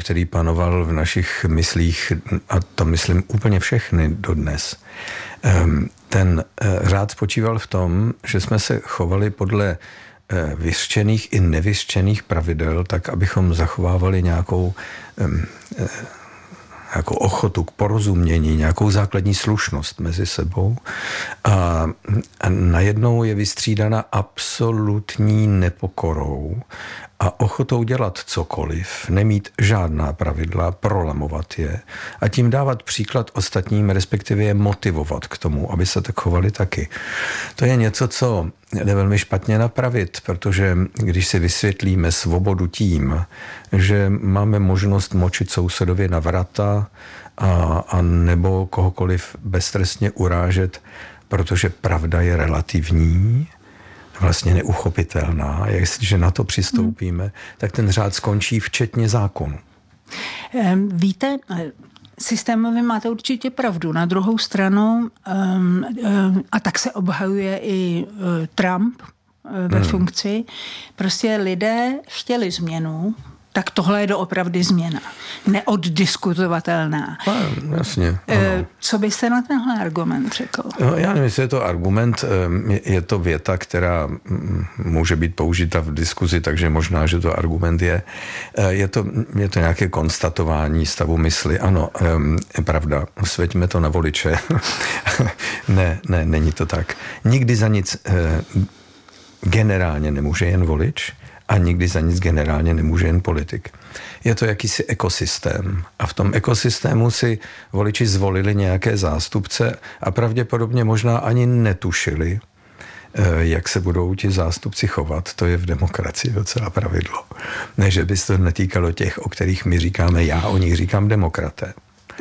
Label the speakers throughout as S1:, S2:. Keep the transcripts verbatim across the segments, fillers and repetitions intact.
S1: který panoval v našich myslích, a to myslím úplně všechny dodnes, ten řád spočíval v tom, že jsme se chovali podle vyřčených i nevyřčených pravidel, tak abychom zachovávali nějakou, nějakou ochotu k porozumění, nějakou základní slušnost mezi sebou. A, a najednou je vystřídána absolutní nepokorou a ochotou dělat cokoliv, nemít žádná pravidla, prolamovat je a tím dávat příklad ostatním, respektive je motivovat k tomu, aby se tak chovali taky. To je něco, co jde velmi špatně napravit, protože když si vysvětlíme svobodu tím, že máme možnost močit sousedovi na vrata a, a nebo kohokoliv beztrestně urážet, protože pravda je relativní, vlastně neuchopitelná. Jestliže na to přistoupíme, hmm. tak ten řád skončí včetně zákonu.
S2: Víte, systémově máte určitě pravdu. Na druhou stranu, um, um, a tak se obhajuje i uh, Trump uh, ve hmm. funkci, prostě lidé chtěli změnu, tak tohle je doopravdy změna. Neoddiskutovatelná.
S1: A, jasně.
S2: Ano. Co byste na tenhle argument řekl?
S1: No, já nevím, jestli je to argument, je to věta, která může být použita v diskuzi, takže možná, že to argument je. Je to, je to nějaké konstatování stavu mysli. Ano, je pravda, svěťme to na voliče. ne, ne, není to tak. Nikdy za nic generálně nemůže jen volič, a nikdy za nic generálně nemůže jen politik. Je to jakýsi ekosystém. A v tom ekosystému si voliči zvolili nějaké zástupce a pravděpodobně možná ani netušili, jak se budou ti zástupci chovat. To je v demokracii docela pravidlo. Ne, že by se to netýkalo těch, o kterých my říkáme já, o nich říkám demokraté.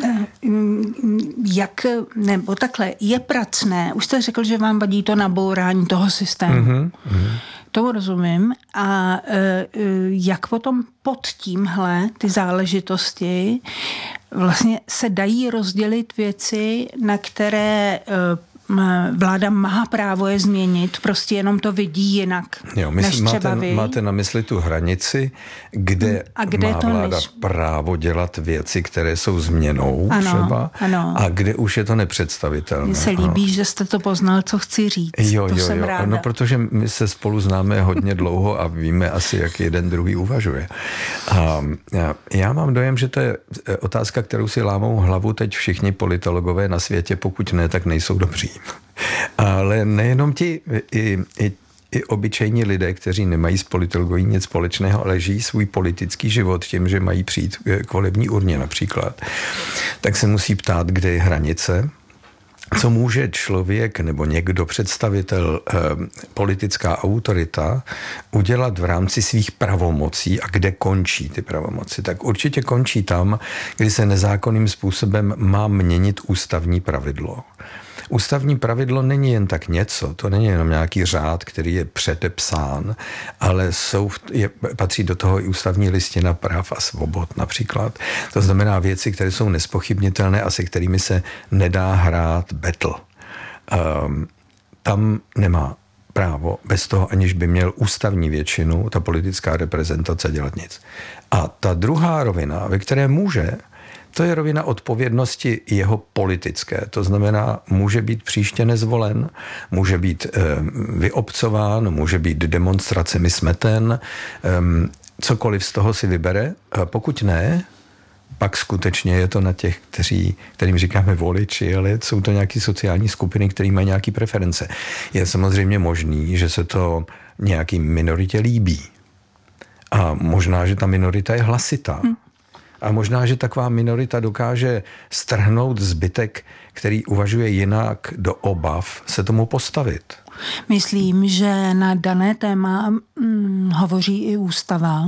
S2: Jak, nebo takhle, je pracné, už jste řekl, že vám vadí to nabourání toho systému. Mm-hmm. Tomu rozumím. A e, jak potom pod tímhle ty záležitosti vlastně se dají rozdělit věci, na které e, vláda má právo je změnit, prostě jenom to vidí jinak.
S1: Jo, než máte, třeba vy. Máte na mysli tu hranici, kde, a kde má vláda než... právo dělat věci, které jsou změnou ano, třeba,
S2: ano.
S1: a kde už je to nepředstavitelné.
S2: Mně se líbí, ano. že jste to poznal, co chci říct.
S1: Jo,
S2: to
S1: jo,
S2: jsem
S1: jo.
S2: ráda.
S1: No, protože my se spolu známe hodně dlouho a víme asi, jak jeden druhý uvažuje. A já mám dojem, že to je otázka, kterou si lámou hlavu teď všichni politologové na světě, pokud ne, tak nejsou dobří. Ale nejenom ti, i, i, i obyčejní lidé, kteří nemají s politologií nic společného, ale žijí svůj politický život tím, že mají přijít k volební urně například, tak se musí ptát, kde je hranice, co může člověk nebo někdo, představitel, eh, politická autorita, udělat v rámci svých pravomocí a kde končí ty pravomoci. Tak určitě končí tam, kdy se nezákonným způsobem má měnit ústavní pravidlo. Ústavní pravidlo není jen tak něco, to není jenom nějaký řád, který je předepsán, ale jsou, je, patří do toho i ústavní listina práv a svobod například. To znamená věci, které jsou nespochybnitelné a se kterými se nedá hrát battle. Um, tam nemá právo bez toho, aniž by měl ústavní většinu, ta politická reprezentace dělat nic. A ta druhá rovina, ve které může, to je rovina odpovědnosti jeho politické. To znamená, může být příště nezvolen, může být e, vyobcován, může být demonstracemi smeten, e, cokoliv z toho si vybere. A pokud ne, pak skutečně je to na těch, kteří, kterým říkáme voliči, ale jsou to nějaké sociální skupiny, které mají nějaké preference. Je samozřejmě možný, že se to nějaký minoritě líbí. A možná, že ta minorita je hlasitá. Hmm. A možná, že taková minorita dokáže strhnout zbytek, který uvažuje jinak, do obav se tomu postavit.
S2: Myslím, že na dané téma hm, hovoří i ústava.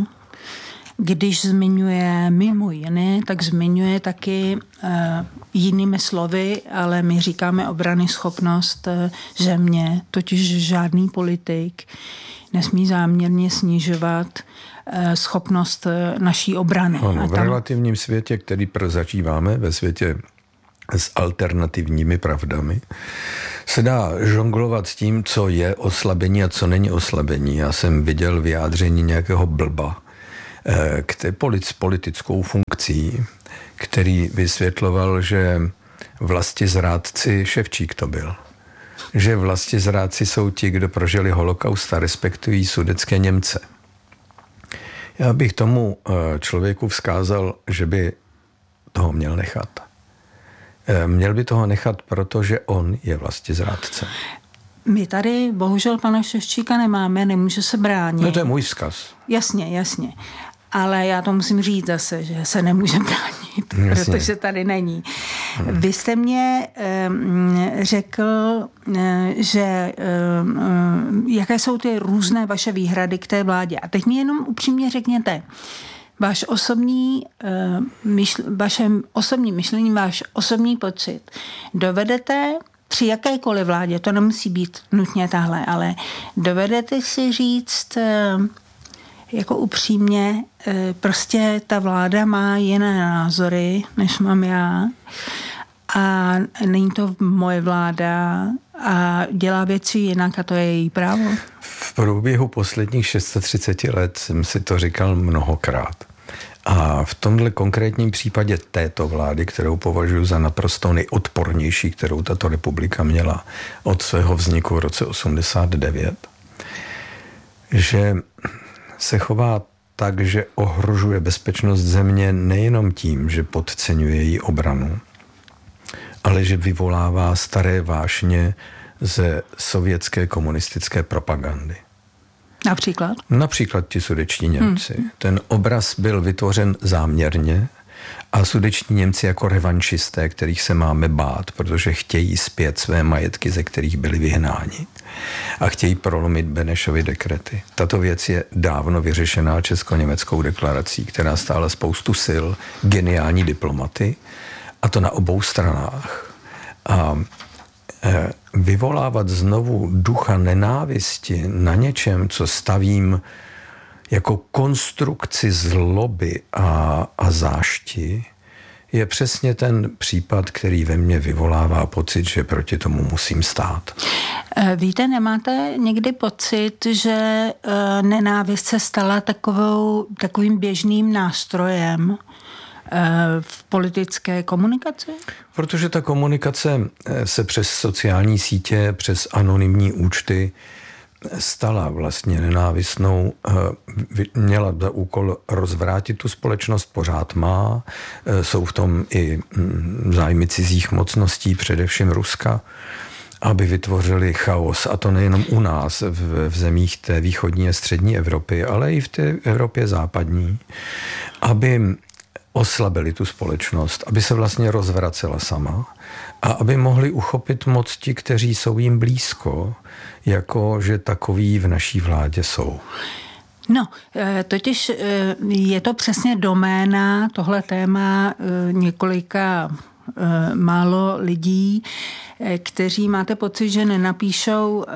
S2: Když zmiňuje mimo jiné, tak zmiňuje taky e, jinými slovy, ale my říkáme obranyschopnost e, země, totiž žádný politik nesmí záměrně snižovat e, schopnost e, naší obrany.
S1: Ano,
S2: tam...
S1: v relativním světě, který zažíváme, ve světě s alternativními pravdami, se dá žonglovat s tím, co je oslabení a co není oslabení. Já jsem viděl vyjádření nějakého blba, s politickou funkcí, který vysvětloval, že vlastizrádci, Ševčík to byl, že vlastizrádci jsou ti, kdo prožili holokaust a respektují sudetské Němce. Já bych tomu člověku vzkázal, že by toho měl nechat. Měl by toho nechat, protože on je vlastizrádce.
S2: My tady bohužel pana Ševčíka nemáme, nemůže se bránit.
S1: No to je můj vzkaz.
S2: Jasně, jasně. Ale já to musím říct zase, že se nemůže bránit, jasně. Protože tady není. Hmm. Vy jste mě um, řekl, um, že um, jaké jsou ty různé vaše výhrady k té vládě. A teď mi jenom upřímně řekněte, váš osobní, uh, myšl, vaše osobní myšlení, váš osobní pocit. Dovedete při jakékoliv vládě, to nemusí být nutně tahle, ale dovedete si říct uh, jako upřímně, prostě ta vláda má jiné názory, než mám já a není to moje vláda a dělá věci jinak a to je její právo.
S1: V průběhu posledních třicet šest let jsem si to říkal mnohokrát. A v tomhle konkrétním případě této vlády, kterou považuji za naprosto nejodpornější, kterou tato republika měla od svého vzniku v roce osmdesát devět, že se chová tak, že ohrožuje bezpečnost země nejenom tím, že podceňuje její obranu, ale že vyvolává staré vášně ze sovětské komunistické propagandy.
S2: Například?
S1: Například ti sudetští Němci. Hmm. Ten obraz byl vytvořen záměrně a sudetští Němci jako revanšisté, kterých se máme bát, protože chtějí zpět své majetky, ze kterých byli vyhnáni. A chtějí prolomit Benešovy dekrety. Tato věc je dávno vyřešená česko-německou deklarací, která stála spoustu sil, geniální diplomaty, a to na obou stranách. A e, vyvolávat znovu ducha nenávisti na něčem, co stavím jako konstrukci zloby a, a zášti, je přesně ten případ, který ve mně vyvolává pocit, že proti tomu musím stát.
S2: Víte, nemáte někdy pocit, že nenávist se stala takovou, takovým běžným nástrojem v politické komunikaci?
S1: Protože ta komunikace se přes sociální sítě, přes anonymní účty stala vlastně nenávistnou, měla za úkol rozvrátit tu společnost, pořád má, jsou v tom i zájmy cizích mocností, především Ruska, aby vytvořili chaos, a to nejenom u nás, v, v zemích té východní a střední Evropy, ale i v té Evropě západní, aby oslabili tu společnost, aby se vlastně rozvracela sama a aby mohli uchopit moc ti, kteří jsou jim blízko, jako že takoví v naší vládě jsou.
S2: No, totiž je to přesně doména, tohle téma několika málo lidí, kteří máte pocit, že nenapíšou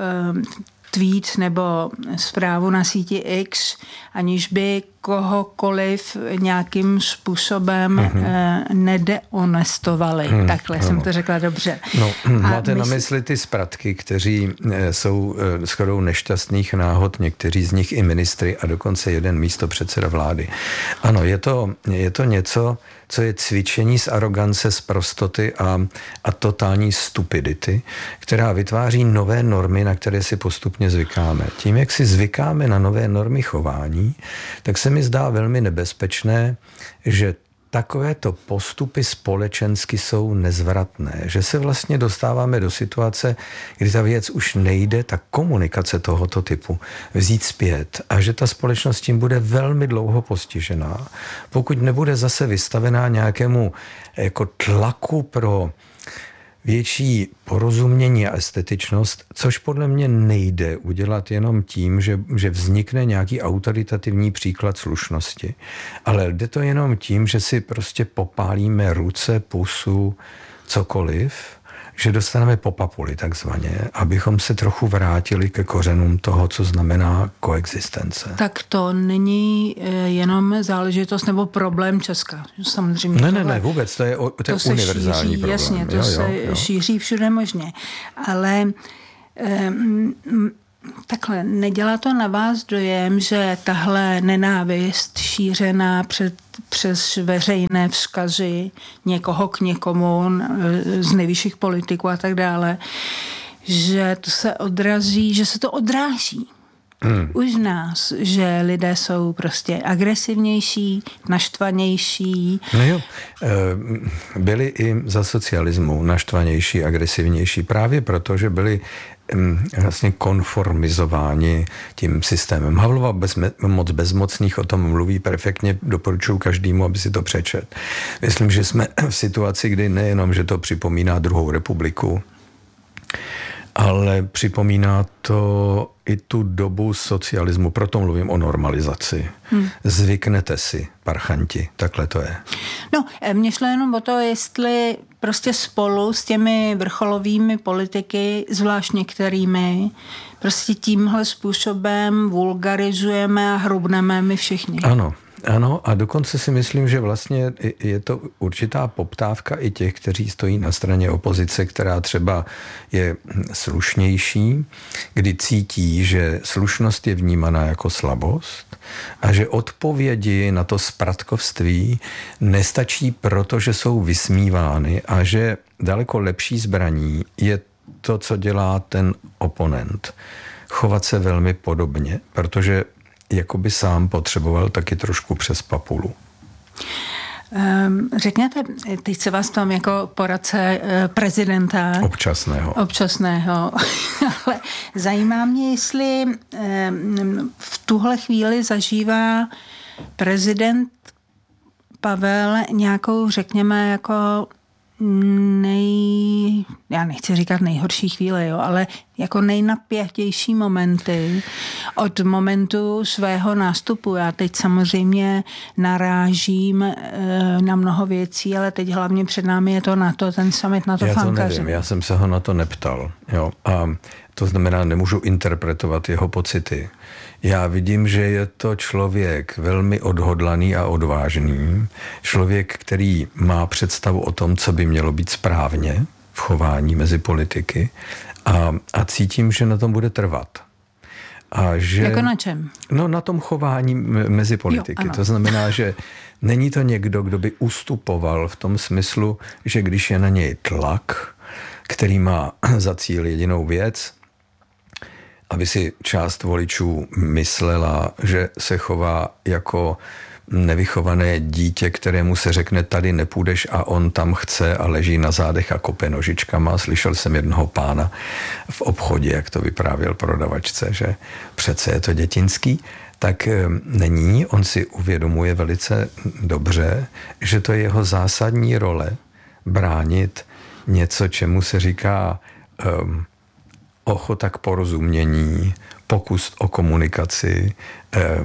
S2: tweet nebo zprávu na síti X, aniž by kohokoliv nějakým způsobem mm-hmm. nedeonestovali. Mm, Takhle no. jsem to řekla dobře.
S1: No, máte mysl... na mysli ty spratky, kteří jsou shodou nešťastných náhod, někteří z nich i ministry a dokonce jeden místopředseda vlády. Ano, je to, je to něco, co je cvičení z arogance, z prostoty a, a totální stupidity, která vytváří nové normy, na které si postupně zvykáme. Tím, jak si zvykáme na nové normy chování, tak se mi zdá velmi nebezpečné, že takovéto postupy společensky jsou nezvratné, že se vlastně dostáváme do situace, kdy ta věc už nejde, ta komunikace tohoto typu vzít zpět a že ta společnost tím bude velmi dlouho postižená, pokud nebude zase vystavená nějakému jako tlaku pro větší porozumění a estetičnost, což podle mě nejde udělat jenom tím, že, že vznikne nějaký autoritativní příklad slušnosti. Ale jde to jenom tím, že si prostě popálíme ruce, pusu, cokoliv, že dostaneme po papuli takzvaně, abychom se trochu vrátili ke kořenům toho, co znamená koexistence.
S2: Tak to není jenom záležitost nebo problém Česka. Samozřejmě.
S1: Ne, ne, ne, vůbec, to je, to to je univerzální
S2: šíří,
S1: problém.
S2: Jasně, to
S1: jo,
S2: se
S1: jo, jo.
S2: šíří všude možně. Ale um, takhle, nedělá to na vás dojem, že tahle nenávist šířená před, přes veřejné vzkazy někoho k někomu z nejvyšších politiků a tak dále, že to se odrazí, že se to odráží Hmm. už z nás, že lidé jsou prostě agresivnější, naštvanější.
S1: No jo, byli i za socialismu naštvanější, agresivnější, právě proto, že byli vlastně konformizováni tím systémem. Havlova bezme, moc bezmocných o tom mluví perfektně, doporučuji každému, aby si to přečet. Myslím, že jsme v situaci, kdy nejenom, že to připomíná druhou republiku, ale připomíná to i tu dobu socialismu, proto mluvím o normalizaci. Hmm. Zvyknete si, parchanti, takhle to je.
S2: No, mně šlo jenom o to, jestli prostě spolu s těmi vrcholovými politiky, zvlášť některými, prostě tímhle způsobem vulgarizujeme a hrubneme my všichni.
S1: Ano. Ano, a dokonce si myslím, že vlastně je to určitá poptávka i těch, kteří stojí na straně opozice, která třeba je slušnější, kdy cítí, že slušnost je vnímaná jako slabost a že odpovědi na to spratkovství nestačí proto, že jsou vysmívány a že daleko lepší zbraní je to, co dělá ten oponent. Chovat se velmi podobně, protože jako by sám potřeboval taky trošku přes papulu.
S2: Um, řekněte, teď se vás tam jako poradce prezidenta.
S1: Občasného.
S2: Občasného. Ale zajímá mě, jestli um, v tuhle chvíli zažívá prezident Pavel nějakou, řekněme, jako nej, já nechci říkat nejhorší chvíle, jo, ale jako nejnapětější momenty od momentu svého nástupu. Já teď samozřejmě narážím e, na mnoho věcí, ale teď hlavně před námi je to NATO, ten summit NATO
S1: Já to
S2: fankaři.
S1: nevím, já jsem se ho na to neptal. Jo, a to znamená, nemůžu interpretovat jeho pocity. Já vidím, že je to člověk velmi odhodlaný a odvážný. Člověk, který má představu o tom, co by mělo být správně v chování mezi politiky. A, a cítím, že na tom bude trvat. A že,
S2: jako na čem?
S1: No na tom chování mezi politiky. Jo, to znamená, že není to někdo, kdo by ustupoval v tom smyslu, že když je na něj tlak, který má za cíl jedinou věc, aby si část voličů myslela, že se chová jako nevychované dítě, kterému se řekne, tady nepůjdeš a on tam chce a leží na zádech a kope nožičkama. Slyšel jsem jednoho pána v obchodě, jak to vyprávěl prodavačce, že přece je to dětinský. Tak není, on si uvědomuje velice dobře, že to je jeho zásadní role bránit něco, čemu se říká um, ochota k porozumění, pokus o komunikaci, eh,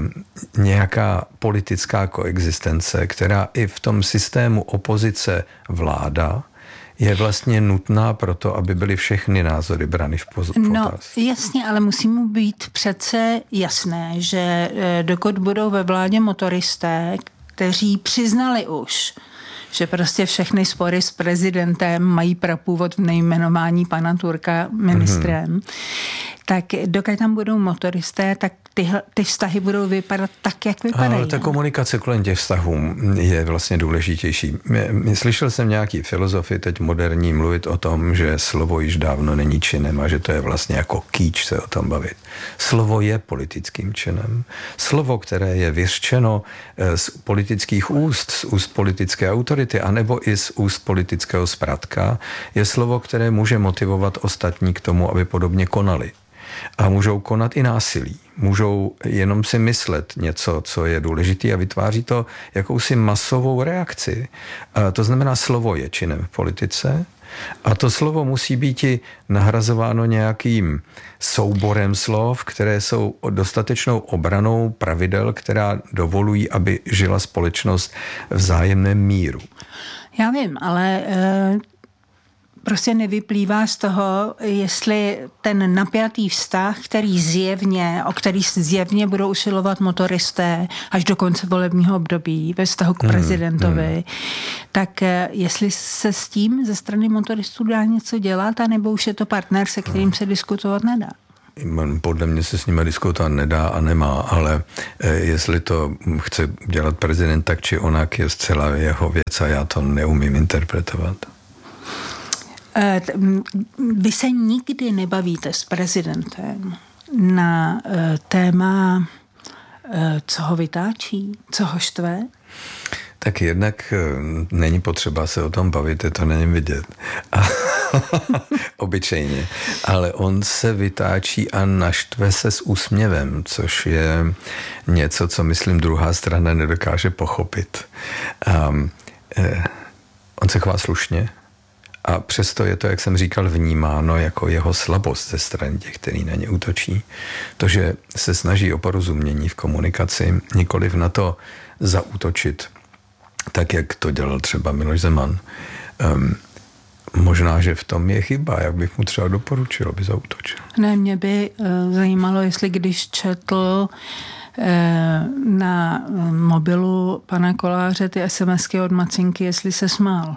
S1: nějaká politická koexistence, která i v tom systému opozice vláda je vlastně nutná proto, aby byly všechny názory brany v potaz.
S2: No jasně, ale musí mu být přece jasné, že dokud budou ve vládě motoristé, kteří přiznali už, že prostě všechny spory s prezidentem mají prapůvod v nejmenování pana Turka ministrem, mm-hmm. tak dokud tam budou motoristé, tak ty, ty vztahy budou vypadat tak, jak vypadají.
S1: Ale ta komunikace kolem těch vztahů je vlastně důležitější. Slyšel jsem nějaký filozofy teď moderní mluvit o tom, že slovo již dávno není činem a že to je vlastně jako kýč se o tom bavit. Slovo je politickým činem. Slovo, které je vyřčeno z politických úst, z úst politické autority, anebo i z úst politického spratka, je slovo, které může motivovat ostatní k tomu, aby podobně konali. A můžou konat i násilí. Můžou jenom si myslet něco, co je důležité a vytváří to jakousi masovou reakci. A to znamená, slovo je činem v politice a to slovo musí být i nahrazováno nějakým souborem slov, které jsou dostatečnou obranou pravidel, která dovolují, aby žila společnost v vzájemném míru.
S2: Já vím, ale e, prostě nevyplývá z toho, jestli ten napjatý vztah, který zjevně, o který zjevně budou usilovat motoristé až do konce volebního období ve vztahu k prezidentovi, hmm, hmm. tak jestli se s tím ze strany motoristů dá něco dělat, anebo už je to partner, se kterým se diskutovat nedá.
S1: podle mě se s nimi diskutovat nedá a nemá, ale jestli to chce dělat prezident tak či onak, je zcela jeho věc a já to neumím interpretovat.
S2: Vy se nikdy nebavíte s prezidentem na téma, co ho vytáčí, co ho štve?
S1: Tak jednak není potřeba se o tom bavit, je to není vidět. A obyčejně. Ale on se vytáčí a naštve se s úsměvem, což je něco, co myslím druhá strana nedokáže pochopit. Um, eh, on se chová slušně a přesto je to, jak jsem říkal, vnímáno jako jeho slabost ze strany těch, který na ně útočí. To, že se snaží o porozumění v komunikaci, nikoliv na to zaútočit, tak jak to dělal třeba Miloš Zeman. Um, možná, že v tom je chyba, jak bych mu třeba doporučil, aby zaútočil.
S2: Ne, mě by uh, zajímalo, jestli když četl uh, na mobilu pana Koláře ty SMSky od Macinky, jestli se smál.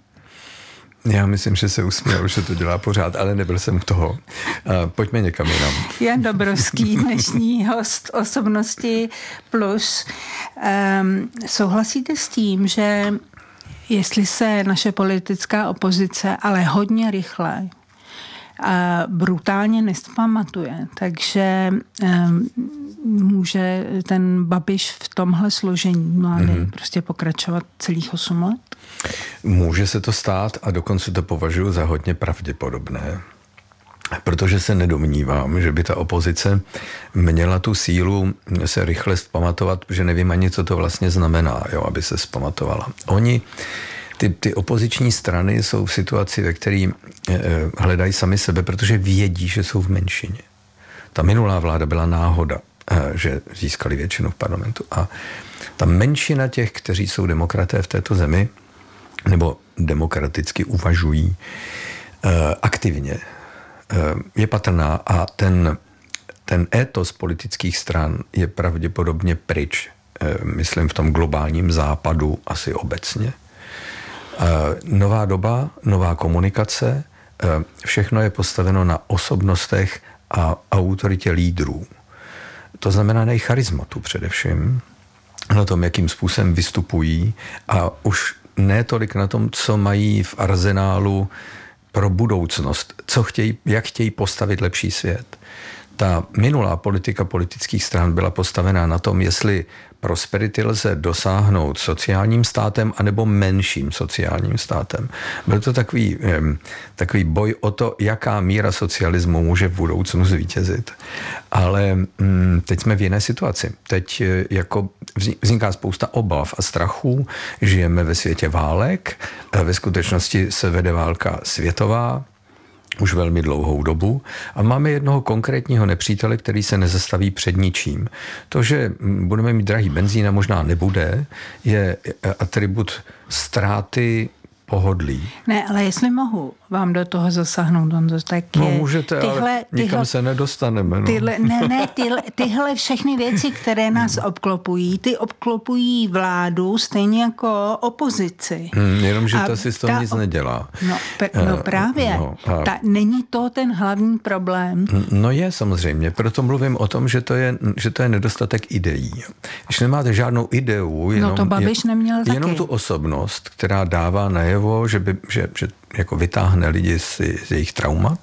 S1: Já myslím, že se usměl, že to dělá pořád, ale nebyl jsem toho. Uh, pojďme někam jinam.
S2: Jan Dobrovský, dnešní host Osobnosti plus. Um, souhlasíte s tím, že jestli se naše politická opozice ale hodně rychle a brutálně nespamatuje, takže um, může ten Babiš v tomhle složení mládý mm-hmm. prostě pokračovat celých osm let?
S1: Může se to stát a dokonce to považuji za hodně pravděpodobné. Protože se nedomnívám, že by ta opozice měla tu sílu se rychle vzpamatovat, protože nevím ani, co to vlastně znamená, jo, aby se vzpamatovala. Oni, ty, ty opoziční strany jsou v situaci, ve které eh, hledají sami sebe, protože vědí, že jsou v menšině. Ta minulá vláda byla náhoda, eh, že získali většinu v parlamentu. A ta menšina těch, kteří jsou demokraté v této zemi, nebo demokraticky uvažují eh, aktivně, je patrná a ten, ten étos politických stran je pravděpodobně pryč, myslím v tom globálním západu asi obecně. Nová doba, nová komunikace, všechno je postaveno na osobnostech a autoritě lídrů. To znamená na jejich charizmatu především, na tom, jakým způsobem vystupují a už ne tolik na tom, co mají v arzenálu pro budoucnost, co chtějí, jak chtějí postavit lepší svět. Ta minulá politika politických stran byla postavená na tom, jestli prosperity lze dosáhnout sociálním státem anebo menším sociálním státem. Byl to takový, takový boj o to, jaká míra socialismu může v budoucnu zvítězit. Ale teď jsme v jiné situaci. Teď jako vzniká spousta obav a strachů. Žijeme ve světě válek. Ve skutečnosti se vede válka světová už velmi dlouhou dobu a máme jednoho konkrétního nepřítele, který se nezastaví před ničím. To, že budeme mít drahý benzín a možná nebude, je atribut ztráty pohodlí.
S2: Ne, ale jestli mohu vám do toho zasáhnout, Honzo, tak
S1: no, můžete, tyhle, ale nikam tyhle, se nedostaneme. No.
S2: Tyhle, ne, ne, tyhle, tyhle všechny věci, které nás obklopují, ty obklopují vládu stejně jako opozici.
S1: Hmm, jenomže ta si z toho nic nedělá.
S2: No, pr- no právě. No, a... ta, není to ten hlavní problém?
S1: No je samozřejmě, proto mluvím o tom, že to je, že to je nedostatek ideí. Když nemáte žádnou ideu, jenom,
S2: no to Babiš neměl taky.
S1: Jenom tu osobnost, která dává najevo, že, by, že, že jako vytáhne lidi z, z jejich traumat.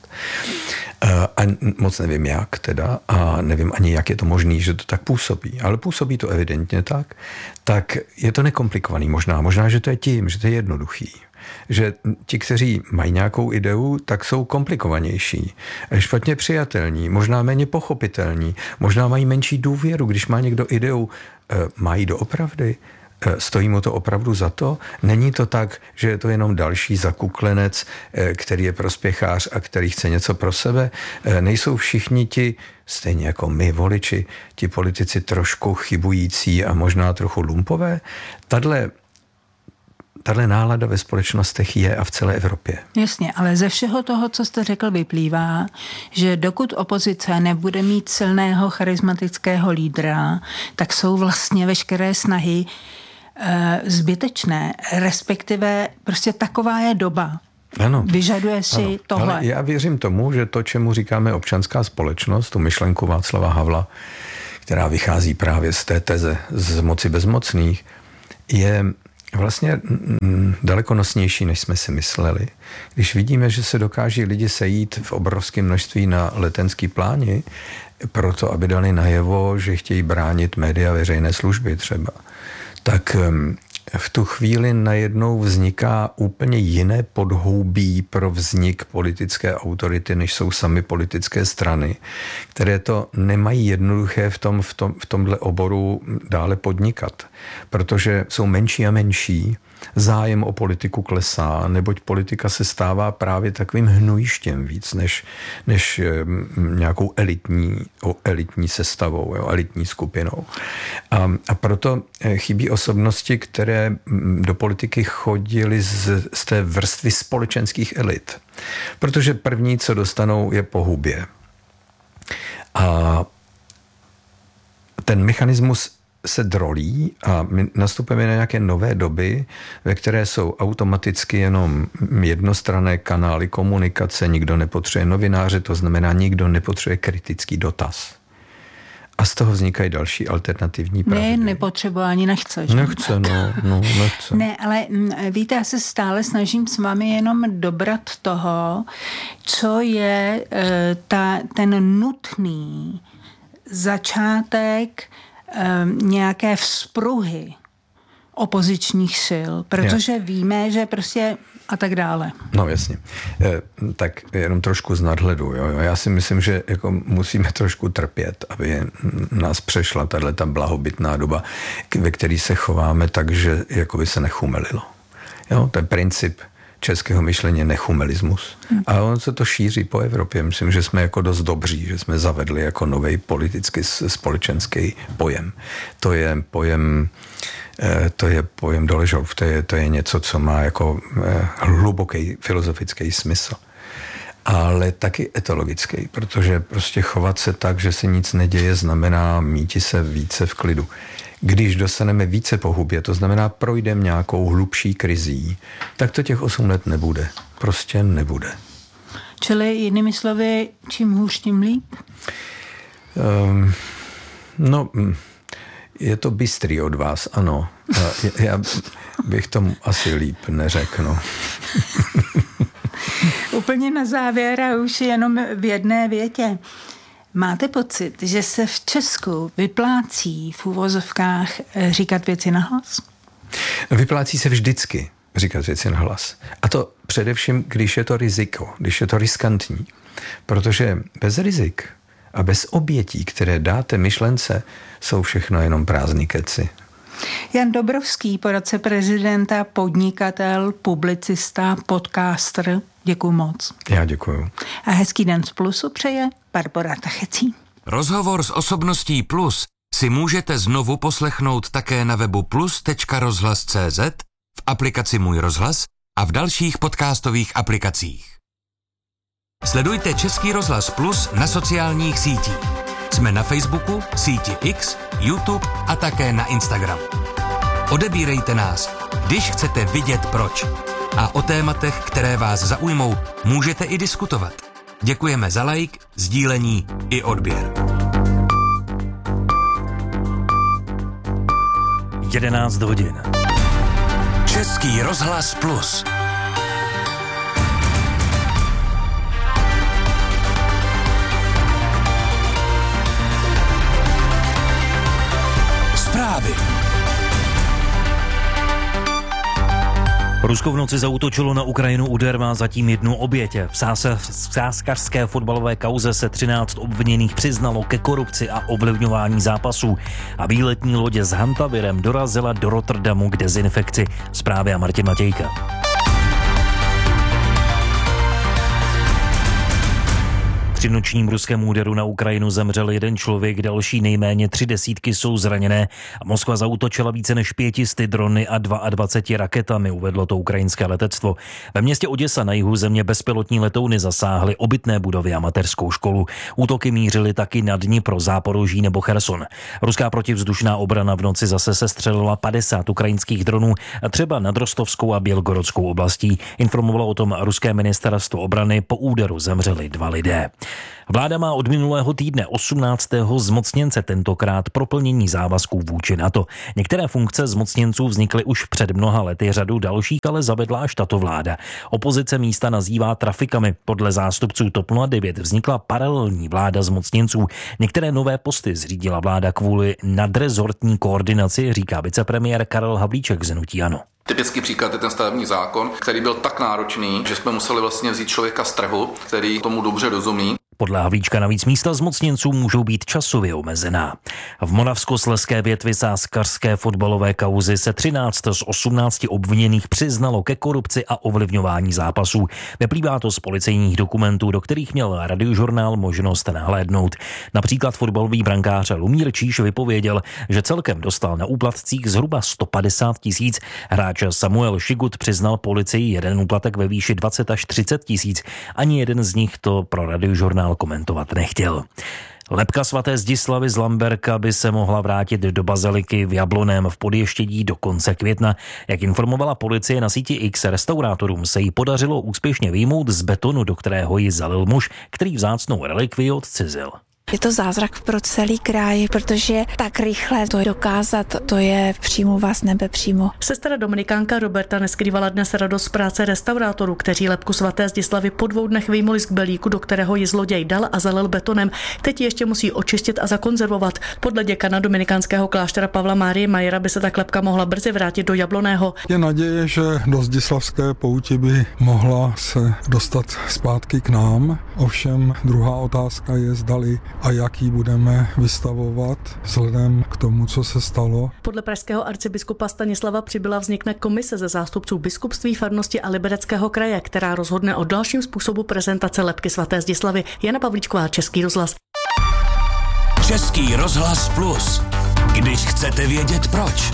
S1: A moc nevím jak teda a nevím ani, jak je to možný, že to tak působí. Ale působí to evidentně tak. Tak je to nekomplikovaný možná. Možná, že to je tím, že to je jednoduchý. Že ti, kteří mají nějakou ideu, tak jsou komplikovanější. Špatně přijatelní, možná méně pochopitelní, možná mají menší důvěru. Když má někdo ideu, mají doopravdy, stojí mu to opravdu za to? Není to tak, že je to jenom další zakuklenec, který je prospěchář a který chce něco pro sebe? Nejsou všichni ti, stejně jako my voliči, ti politici trošku chybující a možná trochu lumpové? Tadle Tahle nálada ve společnostech je a v celé Evropě.
S2: Jasně, ale ze všeho toho, co jste řekl, vyplývá, že dokud opozice nebude mít silného charismatického lídra, tak jsou vlastně veškeré snahy e, zbytečné, respektive prostě taková je doba. Ano. Vyžaduje si ano. tohle.
S1: Ale já věřím tomu, že to, čemu říkáme občanská společnost, tu myšlenku Václava Havla, která vychází právě z té teze z moci bezmocných, je vlastně daleko nosnější, než jsme si mysleli. Když vidíme, že se dokáží lidi sejít v obrovském množství na Letenský pláni, proto, aby dali najevo, že chtějí bránit média veřejné služby třeba, tak v tu chvíli najednou vzniká úplně jiné podhoubí pro vznik politické autority, než jsou sami politické strany, které to nemají jednoduché v, tom, v, tom, v tomhle oboru dále podnikat, protože jsou menší a menší, zájem o politiku klesá, neboť politika se stává právě takovým hnojištěm víc, než, než nějakou elitní, elitní sestavou, jo, elitní skupinou. A, a proto chybí osobnosti, které do politiky chodily z, z té vrstvy společenských elit. Protože první, co dostanou, je pohubě. A ten mechanismus se drolí a my nastupujeme na nějaké nové doby, ve které jsou automaticky jenom jednostranné kanály komunikace, nikdo nepotřebuje novináře, to znamená, nikdo nepotřebuje kritický dotaz. A z toho vznikají další alternativní pravdy.
S2: Ne, nepotřebuje ani nechce. Že?
S1: Nechce, no, no, nechce.
S2: Ne, ale víte, já se stále snažím s vámi jenom dobrat toho, co je e, ta, ten nutný začátek nějaké vzpruhy opozičních sil, protože je. víme, že prostě a tak dále.
S1: No jasně. E, tak jenom trošku z nadhledu. Jo? Já si myslím, že jako musíme trošku trpět, aby nás přešla tato blahobytná doba, ve které se chováme tak, že jako by se nechumelilo. Jo? To je princip českého myšlení, nechumelismus. Hmm. A on se to šíří po Evropě. Myslím, že jsme jako dost dobří, že jsme zavedli jako nový politický společenský pojem. To je pojem, to je pojem Doležov, to je, to je něco, co má jako hluboký filozofický smysl. Ale taky etologický, protože prostě chovat se tak, že se nic neděje, znamená míti se více v klidu. Když dostaneme více pohubě, to znamená projdeme nějakou hlubší krizí, tak to těch osm let nebude. Prostě nebude.
S2: Čili jinými slovy, čím hůř, tím líp?
S1: Um, no, je to bystrý od vás, ano. Já bych tomu asi líp neřekl. No.
S2: Úplně na závěr a už jenom v jedné větě. Máte pocit, že se v Česku vyplácí v uvozovkách říkat věci nahlas?
S1: Vyplácí se vždycky říkat věci nahlas. A to především, když je to riziko, když je to riskantní. Protože bez rizik a bez obětí, které dáte myšlence, jsou všechno jenom prázdný keci.
S2: Jan Dobrovský, poradce prezidenta, podnikatel, publicista, podcaster. Děkuju moc.
S1: Já děkuju.
S2: A hezký den z Plusu přeje Barbora Tachecí.
S3: Rozhovor s osobností Plus si můžete znovu poslechnout také na webu plus tečka rozhlas tečka cé zet, v aplikaci Můj rozhlas a v dalších podcastových aplikacích. Sledujte Český rozhlas Plus na sociálních sítích. Jsme na Facebooku, síti X, YouTube a také na Instagramu. Odebírejte nás, když chcete vidět proč. A o tématech, které vás zaujmou, můžete i diskutovat. Děkujeme za like, sdílení i odběr.
S4: jedenáct hodin.
S3: Český rozhlas Plus. Zprávy.
S4: Rusko v noci zaútočilo na Ukrajinu, úder má zatím jednu oběť. V sáskařské fotbalové kauze se třináct obviněných přiznalo ke korupci a ovlivňování zápasů a výletní lodě s hantavirem dorazila do Rotterdamu k dezinfekci. Zprávy a Martin Matějka. Při nočním ruském úderu na Ukrajinu zemřel jeden člověk, další nejméně tři desítky jsou zraněné a Moskva zaútočila více než pětisty drony a dvaceti dvěma raketami, uvedlo to ukrajinské letectvo. Ve městě Oděsa na jihu země bezpilotní letouny zasáhly obytné budovy a mateřskou školu. Útoky mířily taky na Dnipro, Záporoží nebo Cherson. Ruská protivzdušná obrana v noci zase sestřelila padesát ukrajinských dronů, třeba nad Rostovskou a Bělgorodskou oblastí. Informovalo o tom ruské ministerstvo obrany, po úderu zemřeli dva lidé. Vláda má od minulého týdne osmnáctého zmocněnce, tentokrát pro plnění závazků vůči NATO. Některé funkce zmocněnců vznikly už před mnoha lety, řadu dalších ale zavedla až tato vláda. Opozice místa nazývá trafikami. Podle zástupců TOP nula devět vznikla paralelní vláda zmocněnců. Některé nové posty zřídila vláda kvůli nadrezortní koordinaci, říká vicepremiér Karel Havlíček z hnutí ANO.
S5: Typický příklad je ten stavební zákon, který byl tak náročný, že jsme museli vlastně vzít člověka z trhu, který tomu dobře rozumí.
S4: Podle Havlíčka navíc místa zmocněnců můžou být časově omezená. V moravskoslezské větvi sázkařské fotbalové kauzy se třináct z osmnácti obviněných přiznalo ke korupci a ovlivňování zápasů. Vyplývá to z policejních dokumentů, do kterých měl Radiožurnál možnost nahlédnout. Například fotbalový brankář Lumír Číš vypověděl, že celkem dostal na úplatcích zhruba sto padesát tisíc. Hráč Samuel Šigut přiznal policii jeden úplatek ve výši dvacet až třicet tisíc. Ani jeden z nich to pro Radiožurnál komentovat nechtěl. Lebka svaté Zdislavy z Lamberka by se mohla vrátit do baziliky v Jabloném v Podještědí do konce května. Jak informovala policie na síti X, restaurátorům se jí podařilo úspěšně vyjmout z betonu, do kterého ji zalil muž, který vzácnou relikvii odcizil.
S6: Je to zázrak pro celý kraj, protože tak rychle to dokázat, to je přímo vás nebe přímo.
S7: Sestra dominikánka Roberta neskrývala dnes radost z práce restaurátorů, kteří lebku svaté Zdislavy po dvou dnech vyjmuli z kbelíku, do kterého ji zloděj dal a zalil betonem. Teď ji ještě musí očistit a zakonzervovat. Podle děkana dominikánského kláštera Pavla Márie Majera by se tak lebka mohla brzy vrátit do Jabloného.
S8: Je naděje, že do Zdislavské pouti by mohla se dostat zpátky k nám. Ovšem druhá otázka je, zdali a jak ji budeme vystavovat vzhledem k tomu, co se stalo.
S7: Podle pražského arcibiskupa Stanislava Přibyla vznikne komise ze zástupců biskupství, farnosti a Libereckého kraje, která rozhodne o dalším způsobu prezentace lebky svaté Zdislavy. Jana Pavlíčková, Český rozhlas.
S3: Český rozhlas Plus. Když chcete vědět proč.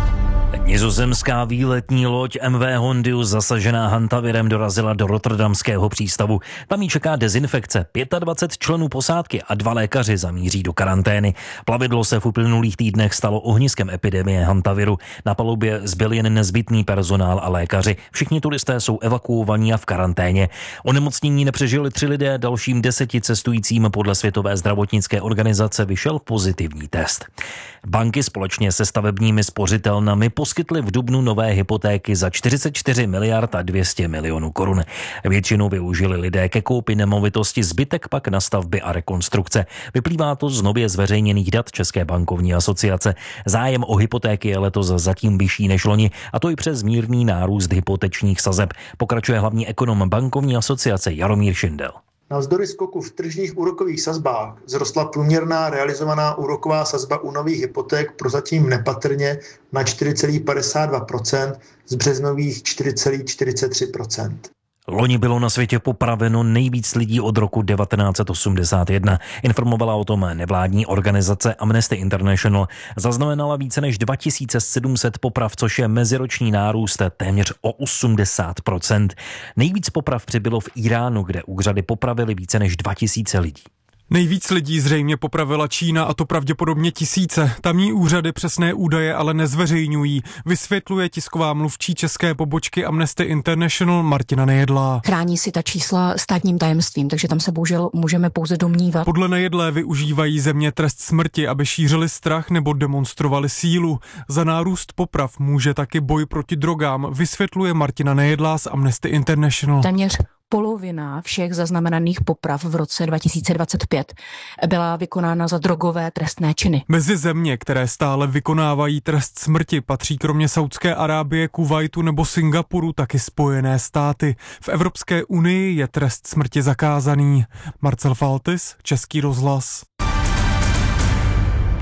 S4: Nizozemská výletní loď M V Hondius zasažená hantavirem dorazila do rotterdamského přístavu. Tam jí čeká dezinfekce. dvacet pět členů posádky a dva lékaři zamíří do karantény. Plavidlo se v uplynulých týdnech stalo ohniskem epidemie hantaviru. Na palubě zbyl jen nezbytný personál a lékaři. Všichni turisté jsou evakuovaní a v karanténě. Onemocnění nepřežili tři lidé, dalším deseti cestujícím podle Světové zdravotnické organizace vyšel pozitivní test. Banky společně se stavebními spořitelnami poskytly v dubnu nové hypotéky za čtyřicet čtyři miliard a dvě stě milionů korun. Většinu využili lidé ke koupi nemovitosti, zbytek pak na stavby a rekonstrukce. Vyplývá to z nově zveřejněných dat České bankovní asociace. Zájem o hypotéky je letos zatím vyšší než loni, a to i přes mírný nárůst hypotečních sazeb. Pokračuje hlavní ekonom bankovní asociace Jaromír Šindel.
S9: Navzdory skoku v tržních úrokových sazbách vzrostla průměrná realizovaná úroková sazba u nových hypoték prozatím nepatrně na čtyři celá padesát dva procenta z březnových čtyři celá čtyřicet tři procenta.
S4: Loni bylo na světě popraveno nejvíc lidí od roku devatenáct set osmdesát jedna. Informovala o tom nevládní organizace Amnesty International. Zaznamenala více než dva tisíce sedm set poprav, což je meziroční nárůst téměř o osmdesát procent. Nejvíc poprav přibylo v Iránu, kde úřady popravili více než dva tisíce lidí.
S10: Nejvíc lidí zřejmě popravila Čína, a to pravděpodobně tisíce. Tamní úřady přesné údaje ale nezveřejňují, vysvětluje tisková mluvčí české pobočky Amnesty International Martina Nejedlá.
S11: Chrání si ta čísla státním tajemstvím, takže tam se bohužel můžeme pouze domnívat.
S10: Podle Nejedlé využívají země trest smrti, aby šířili strach nebo demonstrovali sílu. Za nárůst poprav může taky boj proti drogám, vysvětluje Martina Nejedlá z Amnesty International.
S11: Téměř polovina všech zaznamenaných poprav v roce dva tisíce dvacet pět byla vykonána za drogové trestné činy.
S10: Mezi země, které stále vykonávají trest smrti, patří kromě Saudské Arábie, Kuvajtu nebo Singapuru taky Spojené státy. V Evropské unii je trest smrti zakázaný. Marcel Faltis, Český rozhlas.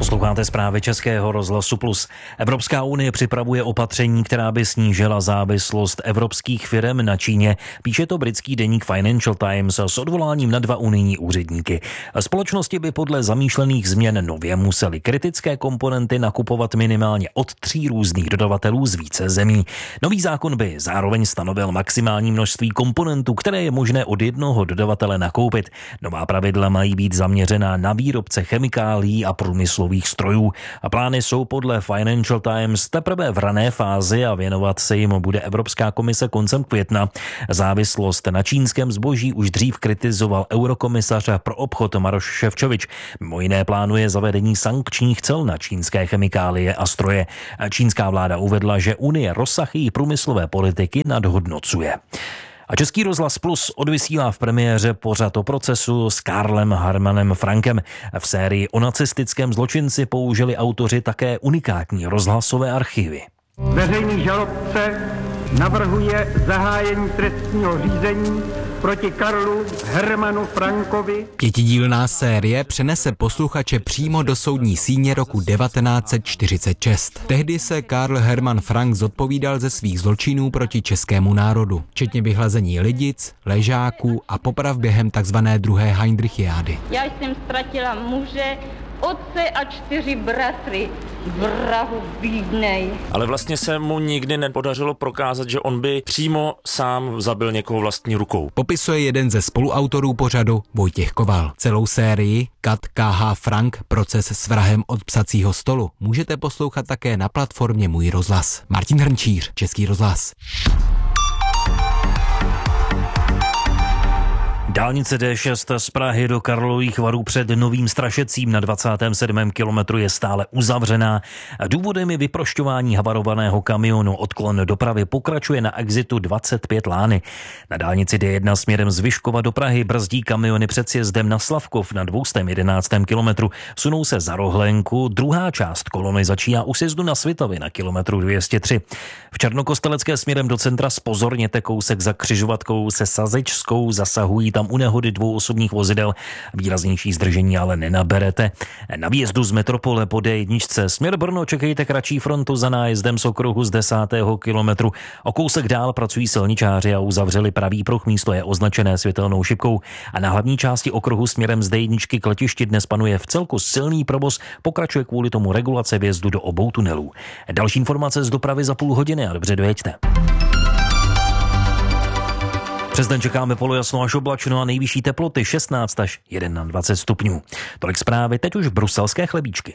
S4: Posloucháte zprávy Českého rozhlasu Plus. Evropská unie připravuje opatření, která by snížila závislost evropských firem na Číně. Píše to britský deník Financial Times s odvoláním na dva unijní úředníky. Společnosti by podle zamýšlených změn nově musely kritické komponenty nakupovat minimálně od tří různých dodavatelů z více zemí. Nový zákon by zároveň stanovil maximální množství komponentů, které je možné od jednoho dodavatele nakoupit. Nová pravidla mají být zaměřená na výrobce chemikálií a průmyslových strojů. A plány jsou podle Financial Times teprve v rané fázi a věnovat se jim bude Evropská komise koncem května. Závislost na čínském zboží už dřív kritizoval eurokomisař pro obchod Maroš Šefčovič. Mimo jiné plánuje zavedení sankčních cel na čínské chemikálie a stroje. Čínská vláda uvedla, že Unie rozsah její průmyslové politiky nadhodnocuje. A Český rozhlas Plus odvysílá v premiéře pořad o procesu s Karlem Hermanem Frankem. V sérii o nacistickém zločinci použili autoři také unikátní rozhlasové archivy.
S12: Veřejný žalobce navrhuje zahájení trestního řízení proti Karlu Hermanu Frankovi.
S13: Pětidílná série přenese posluchače přímo do soudní síně roku devatenáct set čtyřicet šest. Tehdy se Karl Hermann Frank zodpovídal ze svých zločinů proti českému národu, včetně vyhlazení lidic, ležáků a poprav během takzvané druhé Heindrichiády.
S14: Já jsem ztratila muže, otce a čtyři bratry, vrahu bídnej.
S15: Ale vlastně se mu nikdy nepodařilo prokázat, že on by přímo sám zabil někoho vlastní rukou.
S13: Popisuje jeden ze spoluautorů pořadu Vojtěch Koval. Celou sérii Kat K H Frank proces s vrahem od psacího stolu můžete poslouchat také na platformě Můj rozhlas. Martin Hrnčíř, Český rozhlas.
S4: Dálnice D šest z Prahy do Karlových Varů před Novým Strašecím na dvacátém sedmém kilometru je stále uzavřená. Důvodem je vyprošťování havarovaného kamionu. Odklon dopravy pokračuje na exitu dvacet pět Lány. Na dálnici D jedna směrem z Vyškova do Prahy brzdí kamiony před sjezdem na Slavkov na dvěstě jedenáctém kilometru. Sunou se za Rohlenku, druhá část kolony začíná u sjezdu na Svitavy na kilometru dvě stě tři. V Černokostelecké směrem do centra zpozorněte kousek za křižovatkou se Sazečskou, zasahují tam u nehody dvou osobních vozidel. Výraznější zdržení ale nenaberete. Na výjezdu z metropole po D jedna směr Brno čekejte kratší frontu za nájezdem z okruhu z desátého kilometru. O kousek dál pracují silničáři a uzavřeli pravý pruh, místo je označené světelnou šipkou. A na hlavní části okruhu směrem z D jedna k letišti dnes panuje v celku silný provoz, pokračuje kvůli tomu regulace vjezdu do obou tunelů. Další informace z dopravy za půl hodiny a dobře dojeďte. Přes den čekáme polojasno až oblačno a nejvyšší teploty šestnáct až dvacet jedna stupňů. Tolik zprávy, teď už bruselské chlebíčky.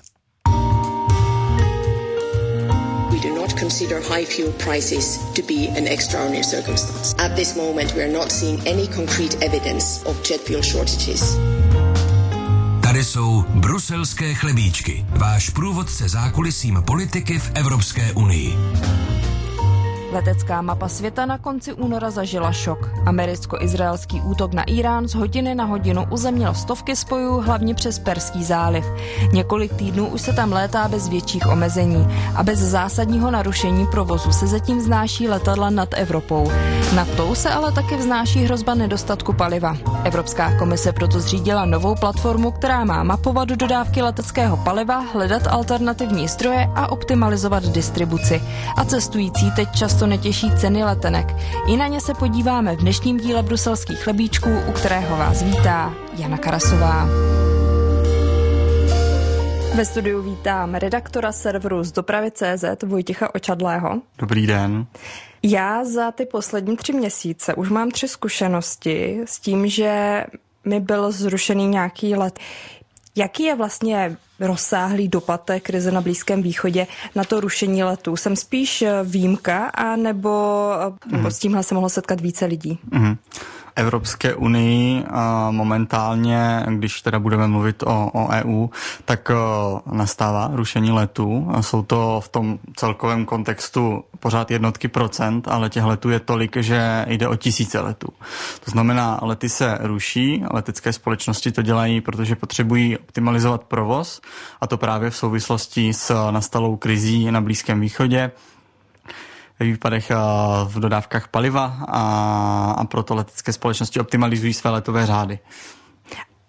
S16: We do not consider high fuel prices to be an extraordinary circumstance. At this moment we are not seeing any concrete evidence of jet fuel shortages.
S3: Tady jsou bruselské chlebíčky, váš průvodce zákulisím politiky v Evropské unii.
S11: Letecká mapa světa na konci února zažila šok. Americko-izraelský útok na Irán z hodiny na hodinu uzemnil stovky spojů, hlavně přes Perský záliv. Několik týdnů už se tam létá bez větších omezení a bez zásadního narušení provozu se zatím vznáší letadla nad Evropou. Nad tou se ale taky vznáší hrozba nedostatku paliva. Evropská komise proto zřídila novou platformu, která má mapovat dodávky leteckého paliva, hledat alternativní zdroje a optimalizovat distribuci. A cestující teď často to netěší ceny letenek. I na ně se podíváme v dnešním díle bruselských chlebíčků, u kterého vás vítá Jana Karasová. Ve studiu vítám redaktora serveru z dopravy tečka cé zet Vojtěcha Očadlého.
S17: Dobrý den.
S11: Já za ty poslední tři měsíce už mám tři zkušenosti s tím, že mi byl zrušený nějaký let. Jaký je vlastně rozsáhlý dopad té krize na Blízkém východě na to rušení letů? Jsem spíš výjimka, anebo mm. s tímhle se mohlo setkat více lidí?
S17: Mm. Evropské unii momentálně, když teda budeme mluvit o, o E U, tak nastává rušení letů. Jsou to v tom celkovém kontextu pořád jednotky procent, ale těch letů je tolik, že jde o tisíce letů. To znamená, lety se ruší, letecké společnosti to dělají, protože potřebují optimalizovat provoz, a to právě v souvislosti s nastalou krizí na Blízkém východě, ve výpadech v dodávkách paliva, a, a proto letecké společnosti optimalizují své letové řády.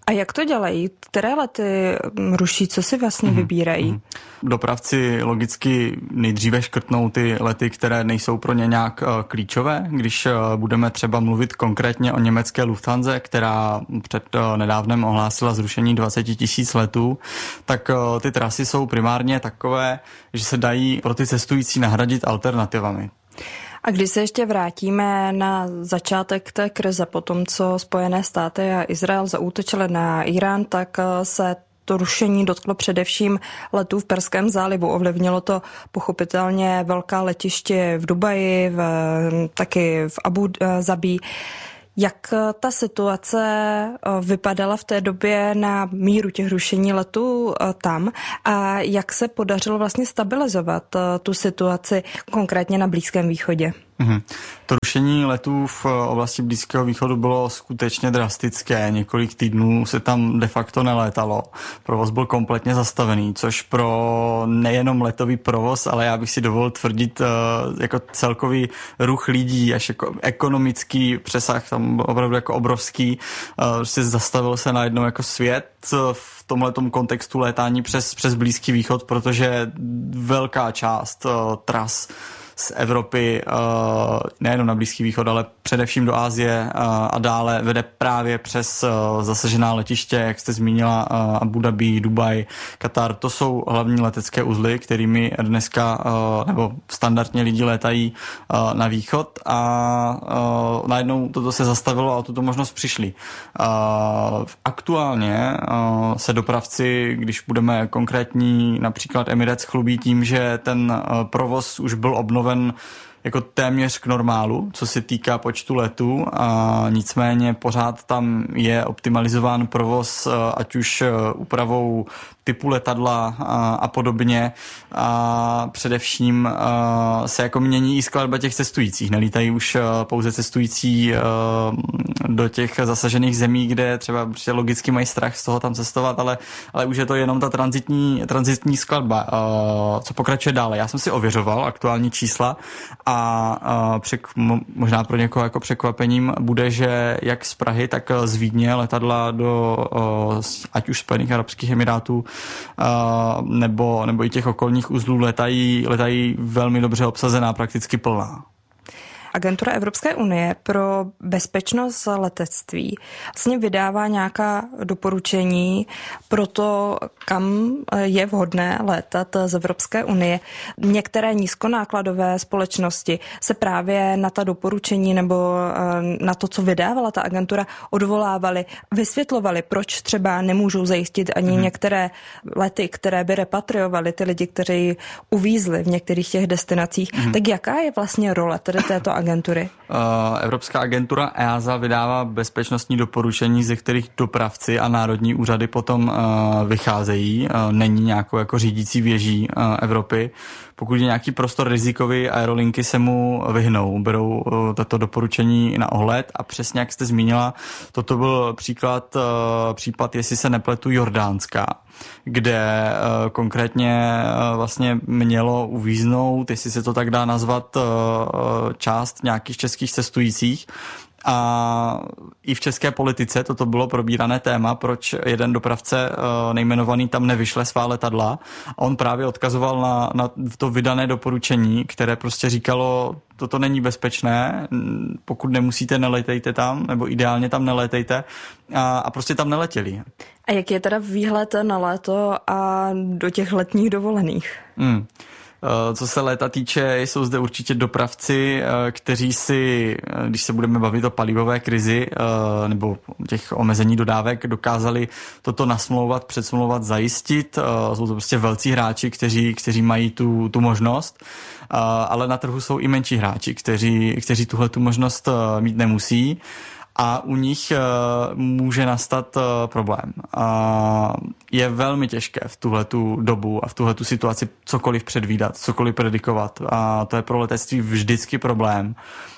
S11: A jak to dělají? Které lety ruší? Co si vlastně mm-hmm. vybírají?
S17: Dopravci logicky nejdříve škrtnou ty lety, které nejsou pro ně nějak klíčové. Když budeme třeba mluvit konkrétně o německé Lufthanse, která před nedávnem ohlásila zrušení dvacet tisíc letů, tak ty trasy jsou primárně takové, že se dají pro ty cestující nahradit alternativami.
S11: A když se ještě vrátíme na začátek té krize, po tom, co Spojené státy a Izrael zaútočili na Irán, tak se to rušení dotklo především letů v Perském zálivu. Ovlivnilo to pochopitelně velká letiště v Dubaji, v, taky v Abu Zabí. Jak ta situace vypadala v té době na míru těch rušení letů tam a jak se podařilo vlastně stabilizovat tu situaci konkrétně na Blízkém východě?
S17: Mm-hmm. To rušení letů v oblasti Blízkého východu bylo skutečně drastické. Několik týdnů se tam de facto nelétalo. Provoz byl kompletně zastavený, což pro nejenom letový provoz, ale já bych si dovolil tvrdit jako celkový ruch lidí, až jako ekonomický přesah tam byl opravdu jako obrovský. Prostě zastavil se najednou jako svět v tomhletom kontextu létání přes, přes Blízký východ, protože velká část tras z Evropy, nejenom na Blízký východ, ale především do Asie a dále vede právě přes zasažená letiště, jak jste zmínila, Abu Dhabi, Dubaj, Katar. To jsou hlavní letecké uzly, kterými dneska nebo standardně lidi létají na východ a najednou toto se zastavilo a o tuto možnost přišli. Aktuálně se dopravci, když budeme konkrétní, například Emirates chlubí tím, že ten provoz už byl obnoven jako téměř k normálu, co se týká počtu letů, a nicméně pořád tam je optimalizován provoz, ať už úpravou typu letadla a, a podobně, a především a, se jako mění i skladba těch cestujících. Nelítají už a, pouze cestující a, do těch zasažených zemí, kde třeba prostě logicky mají strach z toho tam cestovat, ale, ale už je to jenom ta tranzitní, tranzitní skladba, a, co pokračuje dále. Já jsem si ověřoval aktuální čísla a, a přek, možná pro někoho jako překvapením bude, že jak z Prahy, tak z Vídně letadla do a, ať už Spojených arabských emirátů Uh, nebo, nebo i těch okolních uzlů letají, letají velmi dobře obsazená, prakticky plná.
S11: Agentura Evropské unie pro bezpečnost letectví vlastně vydává nějaká doporučení pro to, kam je vhodné létat z Evropské unie. Některé nízkonákladové společnosti se právě na ta doporučení nebo na to, co vydávala ta agentura, odvolávaly, vysvětlovaly, proč třeba nemůžou zajistit ani hmm. některé lety, které by repatriovaly ty lidi, kteří uvízli v některých těch destinacích. Hmm. Tak jaká je vlastně role tedy této agentury?
S17: Evropská agentura E A S A vydává bezpečnostní doporučení, ze kterých dopravci a národní úřady potom vycházejí. Není nějakou jako řídící věží Evropy. Pokud je nějaký prostor rizikový, aerolinky se mu vyhnou, berou tato doporučení na ohled a přesně jak jste zmínila, toto byl příklad, případ, jestli se nepletu, Jordánska, kde konkrétně vlastně mělo uvíznout, jestli se to tak dá nazvat, část nějakých českých cestujících. A i v české politice toto bylo probírané téma, proč jeden dopravce nejmenovaný tam nevyšle svá letadla. A on právě odkazoval na, na to vydané doporučení, které prostě říkalo, toto není bezpečné, pokud nemusíte, neletejte tam, nebo ideálně tam neletejte, a, a prostě tam neletěli.
S11: A jak je teda výhled na léto a do těch letních dovolených?
S17: Hmm. Co se léta týče, jsou zde určitě dopravci, kteří si, když se budeme bavit o palivové krizi nebo těch omezení dodávek, dokázali toto nasmlouvat, předsmlouvat, zajistit. Jsou to prostě velcí hráči, kteří, kteří mají tu, tu možnost, ale na trhu jsou i menší hráči, kteří, kteří tuhle tu možnost mít nemusí. A u nich uh, může nastat uh, problém. Uh, je velmi těžké v tuhletu dobu a v tuhletu situaci cokoliv předvídat, cokoliv predikovat. A to je pro letectví vždycky problém.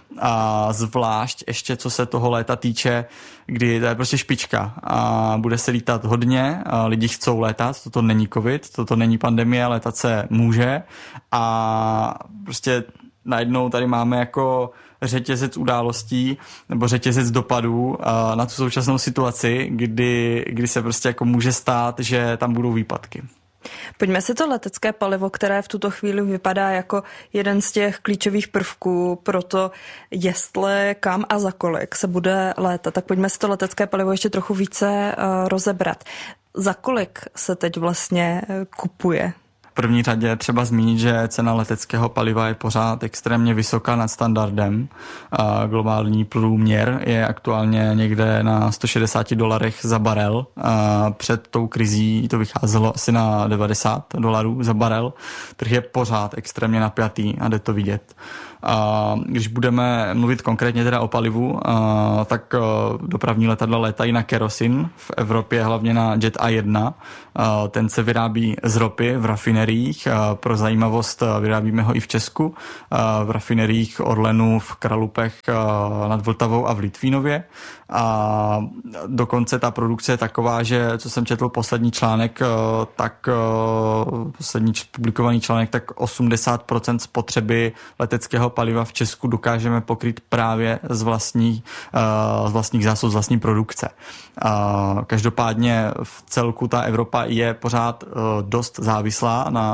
S17: A zvlášť ještě co se toho léta týče, kdy to je prostě špička a bude se lítat hodně, a lidi chcou létat, toto není covid, toto není pandemie, létat se může a prostě najednou tady máme jako řetězec událostí nebo řetězec dopadů na tu současnou situaci, kdy, kdy se prostě jako může stát, že tam budou výpadky.
S11: Pojďme si to letecké palivo, které v tuto chvíli vypadá jako jeden z těch klíčových prvků pro to, jestli, kam a za kolik se bude létat. Tak pojďme si to letecké palivo ještě trochu více uh, rozebrat. Za kolik se teď vlastně kupuje?
S17: V první řadě třeba zmínit, že cena leteckého paliva je pořád extrémně vysoká nad standardem. A globální průměr je aktuálně někde na sto šedesát dolarech za barel. A před tou krizí to vycházelo asi na devadesát dolarů za barel. Trh je pořád extrémně napjatý a jde to vidět. A když budeme mluvit konkrétně teda o palivu, a, tak a, dopravní letadla létají na kerosin, v Evropě hlavně na Jet A jedna. A, ten se vyrábí z ropy v rafineriích. A, pro zajímavost a, vyrábíme ho i v Česku, a, v rafineriích Orlenu, v Kralupech a, nad Vltavou a v Litvínově. A dokonce ta produkce je taková, že co jsem četl poslední článek, tak poslední publikovaný článek, tak osmdesát procent spotřeby leteckého paliva v Česku dokážeme pokryt právě z, vlastní, z vlastních zásob, z vlastní produkce. Každopádně v celku ta Evropa je pořád dost závislá na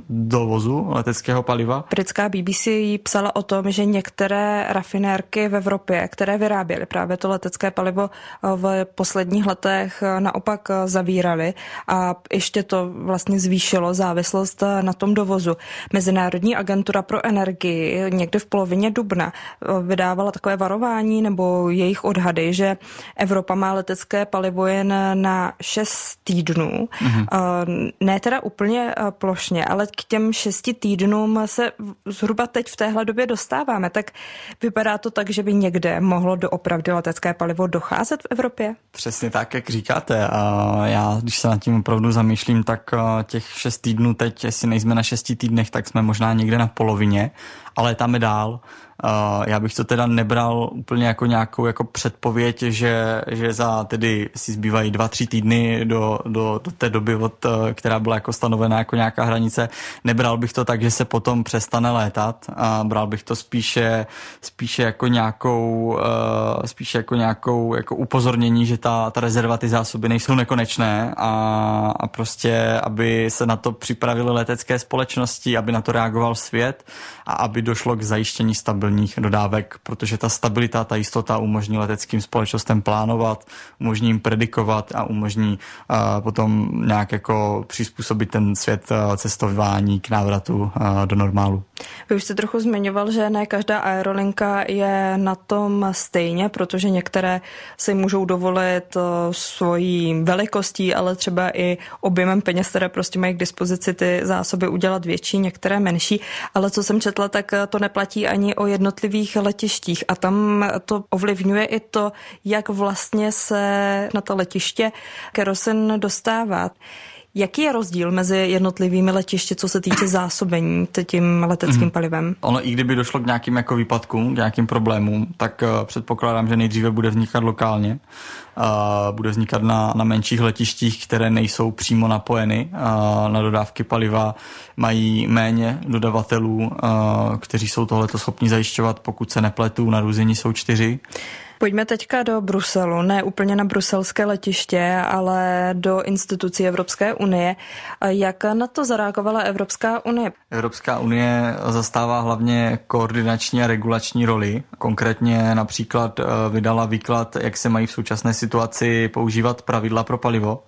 S17: dovozu leteckého paliva.
S11: Britská B B C psala o tom, že některé rafinérky v Evropě, které vyráběly právě to letecké palivo, v posledních letech naopak zavíraly a ještě to vlastně zvýšilo závislost na tom dovozu. Mezinárodní agentura pro energii někdy v polovině dubna vydávala takové varování nebo jejich odhady, že Evropa má letecké palivo jen na šest týdnů. Mm-hmm. Ne teda úplně plošně, ale k těm šesti týdnům se zhruba teď v téhle době dostáváme. Tak vypadá to tak, že by někde mohlo doopravdy letecké palivo docházet v Evropě?
S17: Přesně tak, jak říkáte. Já, když se nad tím opravdu zamýšlím, tak těch šest týdnů teď, jestli nejsme na šesti týdnech, tak jsme možná někde na polovině, ale tam je dál. Uh, já bych to teda nebral úplně jako nějakou jako předpověď, že, že za tedy si zbývají dva, tři týdny do, do, do té doby, od, která byla jako stanovená jako nějaká hranice. Nebral bych to tak, že se potom přestane létat a bral bych to spíše, spíše jako nějakou, uh, spíše jako nějakou jako upozornění, že ta, ta rezerva, ty zásoby nejsou nekonečné a, a prostě, aby se na to připravily letecké společnosti, aby na to reagoval svět a aby došlo k zajištění stabilnosti dodávek, protože ta stabilita, ta jistota umožní leteckým společnostem plánovat, umožní jim predikovat a umožní uh, potom nějak jako přizpůsobit ten svět uh, cestování k návratu uh, do normálu.
S11: Vy už jste trochu zmiňoval, že ne každá aerolinka je na tom stejně, protože některé si můžou dovolit uh, svojí velikostí, ale třeba i objemem peněz, které prostě mají k dispozici ty zásoby udělat větší, některé menší, ale co jsem četla, tak to neplatí ani o jednotlivých letištích a tam to ovlivňuje i to, jak vlastně se na to letiště kerosin dostává. Jaký je rozdíl mezi jednotlivými letišti, co se týče zásobení tím leteckým mm. palivem?
S17: Ono, i kdyby došlo k nějakým jako výpadkům, k nějakým problémům, tak uh, předpokládám, že nejdříve bude vznikat lokálně. Uh, bude vznikat na, na menších letištích, které nejsou přímo napojeny uh, na dodávky paliva, mají méně dodavatelů, uh, kteří jsou tohleto schopni zajišťovat, pokud se nepletu, na Ruzini jsou čtyři.
S11: Pojďme teďka do Bruselu, ne úplně na bruselské letiště, ale do institucí Evropské unie. Jak na to zareagovala Evropská unie?
S17: Evropská unie zastává hlavně koordinační a regulační roli. Konkrétně například vydala výklad, jak se mají v současné situaci používat pravidla pro palivo,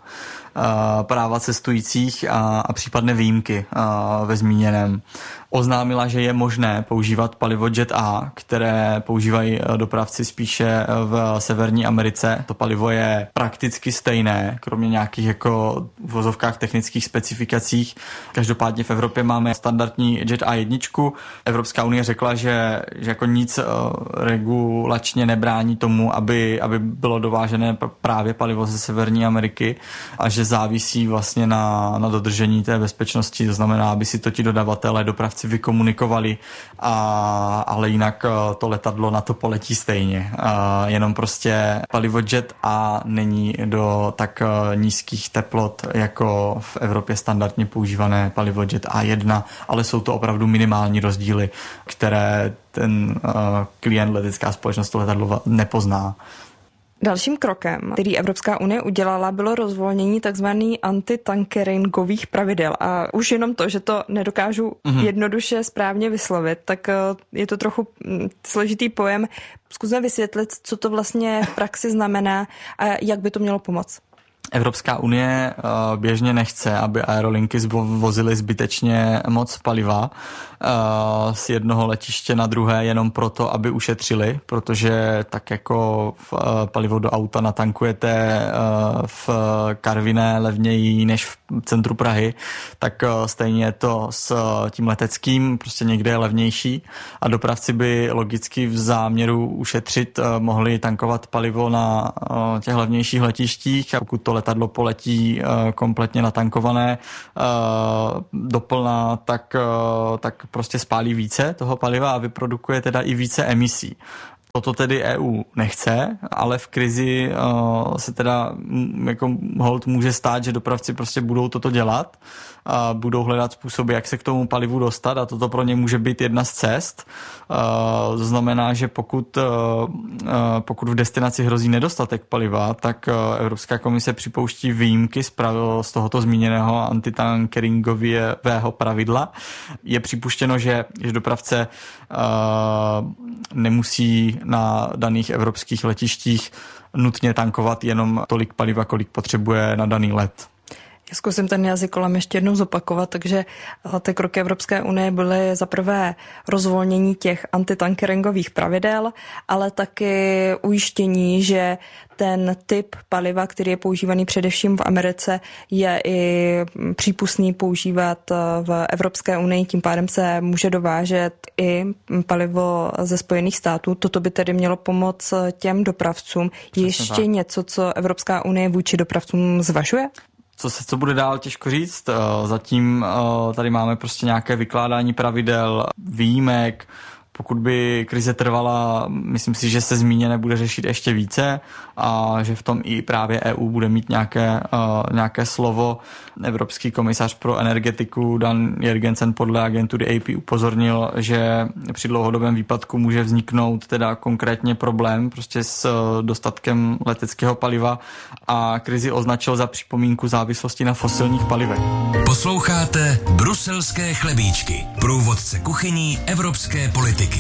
S17: práva cestujících a, a případné výjimky ve zmíněném. Oznámila, že je možné používat palivo Jet A, které používají dopravci spíše v Severní Americe. To palivo je prakticky stejné, kromě nějakých jako v vozovkách technických specifikacích. Každopádně v Evropě máme standardní Jet A jedna. Evropská unie řekla, že, že jako nic regulačně nebrání tomu, aby, aby bylo dovážené právě palivo ze Severní Ameriky a že závisí vlastně na, na dodržení té bezpečnosti, to znamená, aby si to ti dodavatelé, dopravci dopravci vykomunikovali, a, ale jinak to letadlo na to poletí stejně. A jenom prostě palivo Jet A není do tak nízkých teplot jako v Evropě standardně používané palivo Jet A jedna, ale jsou to opravdu minimální rozdíly, které ten uh, klient, letecká společnost to letadlo nepozná.
S11: Dalším krokem, který Evropská unie udělala, bylo rozvolnění tzv. Antitankeringových pravidel. A už jenom to, že to nedokážu mm-hmm. jednoduše správně vyslovit, tak je to trochu složitý pojem. Zkusme vysvětlit, co to vlastně v praxi znamená a jak by to mělo pomoct.
S17: Evropská unie běžně nechce, aby aerolinky vozily zbytečně moc paliva z jednoho letiště na druhé jenom proto, aby ušetřili, protože tak jako palivo do auta natankujete v Karviné levněji než v centru Prahy, tak stejně je to s tím leteckým, prostě někde je levnější a dopravci by logicky v záměru ušetřit mohli tankovat palivo na těch levnějších letištích a pokud to letadlo poletí uh, kompletně natankované uh, doplná, tak, uh, tak prostě spálí více toho paliva a vyprodukuje teda i více emisí. Toto tedy E U nechce, ale v krizi uh, se teda m, jako hold může stát, že dopravci prostě budou toto dělat a budou hledat způsoby, jak se k tomu palivu dostat a toto pro ně může být jedna z cest. Uh, to znamená, že pokud, uh, pokud v destinaci hrozí nedostatek paliva, tak uh, Evropská komise připouští výjimky z, prav- z tohoto zmíněného antitankeringového pravidla. Je připuštěno, že, že dopravce uh, nemusí na daných evropských letištích nutně tankovat jenom tolik paliva, kolik potřebuje na daný let.
S11: Já zkusím ten jazyk kolem ještě jednou zopakovat, takže ty kroky Evropské unie byly za prvé rozvolnění těch antitankeringových pravidel, ale taky ujištění, že ten typ paliva, který je používaný především v Americe, je i přípustný používat v Evropské unii, tím pádem se může dovážet i palivo ze Spojených států. Toto by tedy mělo pomoct těm dopravcům. Je ještě tak něco, co Evropská unie vůči dopravcům zvažuje?
S17: Co se co bude dál, těžko říct. Zatím tady máme prostě nějaké vykládání pravidel, výjimek. Pokud by krize trvala, myslím si, že se zmíněné bude řešit ještě více a že v tom i právě E U bude mít nějaké, uh, nějaké slovo. Evropský komisař pro energetiku Dan Jørgensen podle agentury A P upozornil, že při dlouhodobém výpadku může vzniknout teda konkrétně problém prostě s dostatkem leteckého paliva a krizi označil za připomínku závislosti na fosilních palivech.
S3: Posloucháte Bruselské chlebíčky, průvodce kuchyní evropské politiky.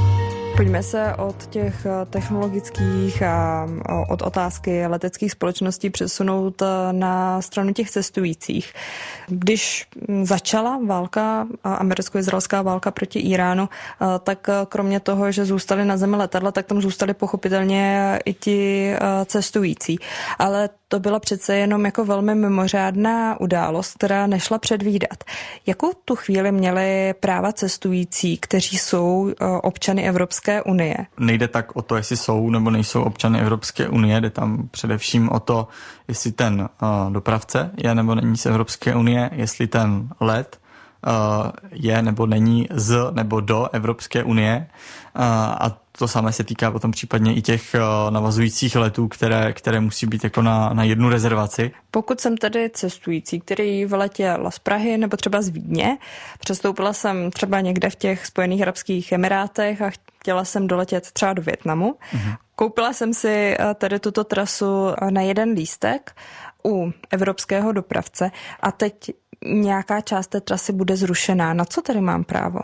S11: Pojďme se od těch technologických a od otázky leteckých společností přesunout na stranu těch cestujících. Když začala válka, americko-izraelská válka proti Iránu, tak kromě toho, že zůstali na zemi letadla, tak tam zůstali pochopitelně i ti cestující. Ale to byla přece jenom jako velmi mimořádná událost, která nešla předvídat. Jakou tu chvíli měli práva cestující, kteří jsou občany Evropské unie?
S17: Nejde tak o to, jestli jsou nebo nejsou občany Evropské unie, jde tam především o to, jestli ten uh, dopravce je nebo není z Evropské unie, jestli ten let uh, je nebo není z nebo do Evropské unie uh, a to samé se týká potom případně i těch uh, navazujících letů, které, které musí být jako na, na jednu rezervaci.
S11: Pokud jsem tedy cestující, který vyletěl z Prahy nebo třeba z Vídně, přestoupila jsem třeba někde v těch Spojených arabských emirátech a chtěla jsem doletět třeba do Vietnamu. Mhm. Koupila jsem si tedy tuto trasu na jeden lístek u evropského dopravce a teď nějaká část té trasy bude zrušená. Na co tedy mám právo?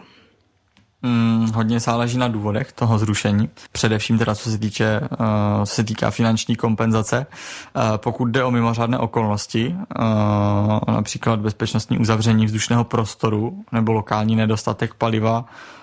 S17: Hmm, hodně záleží na důvodech toho zrušení. Především teda, co se týče, uh, co se týká finanční kompenzace. Uh, pokud jde o mimořádné okolnosti, uh, například bezpečnostní uzavření vzdušného prostoru nebo lokální nedostatek paliva,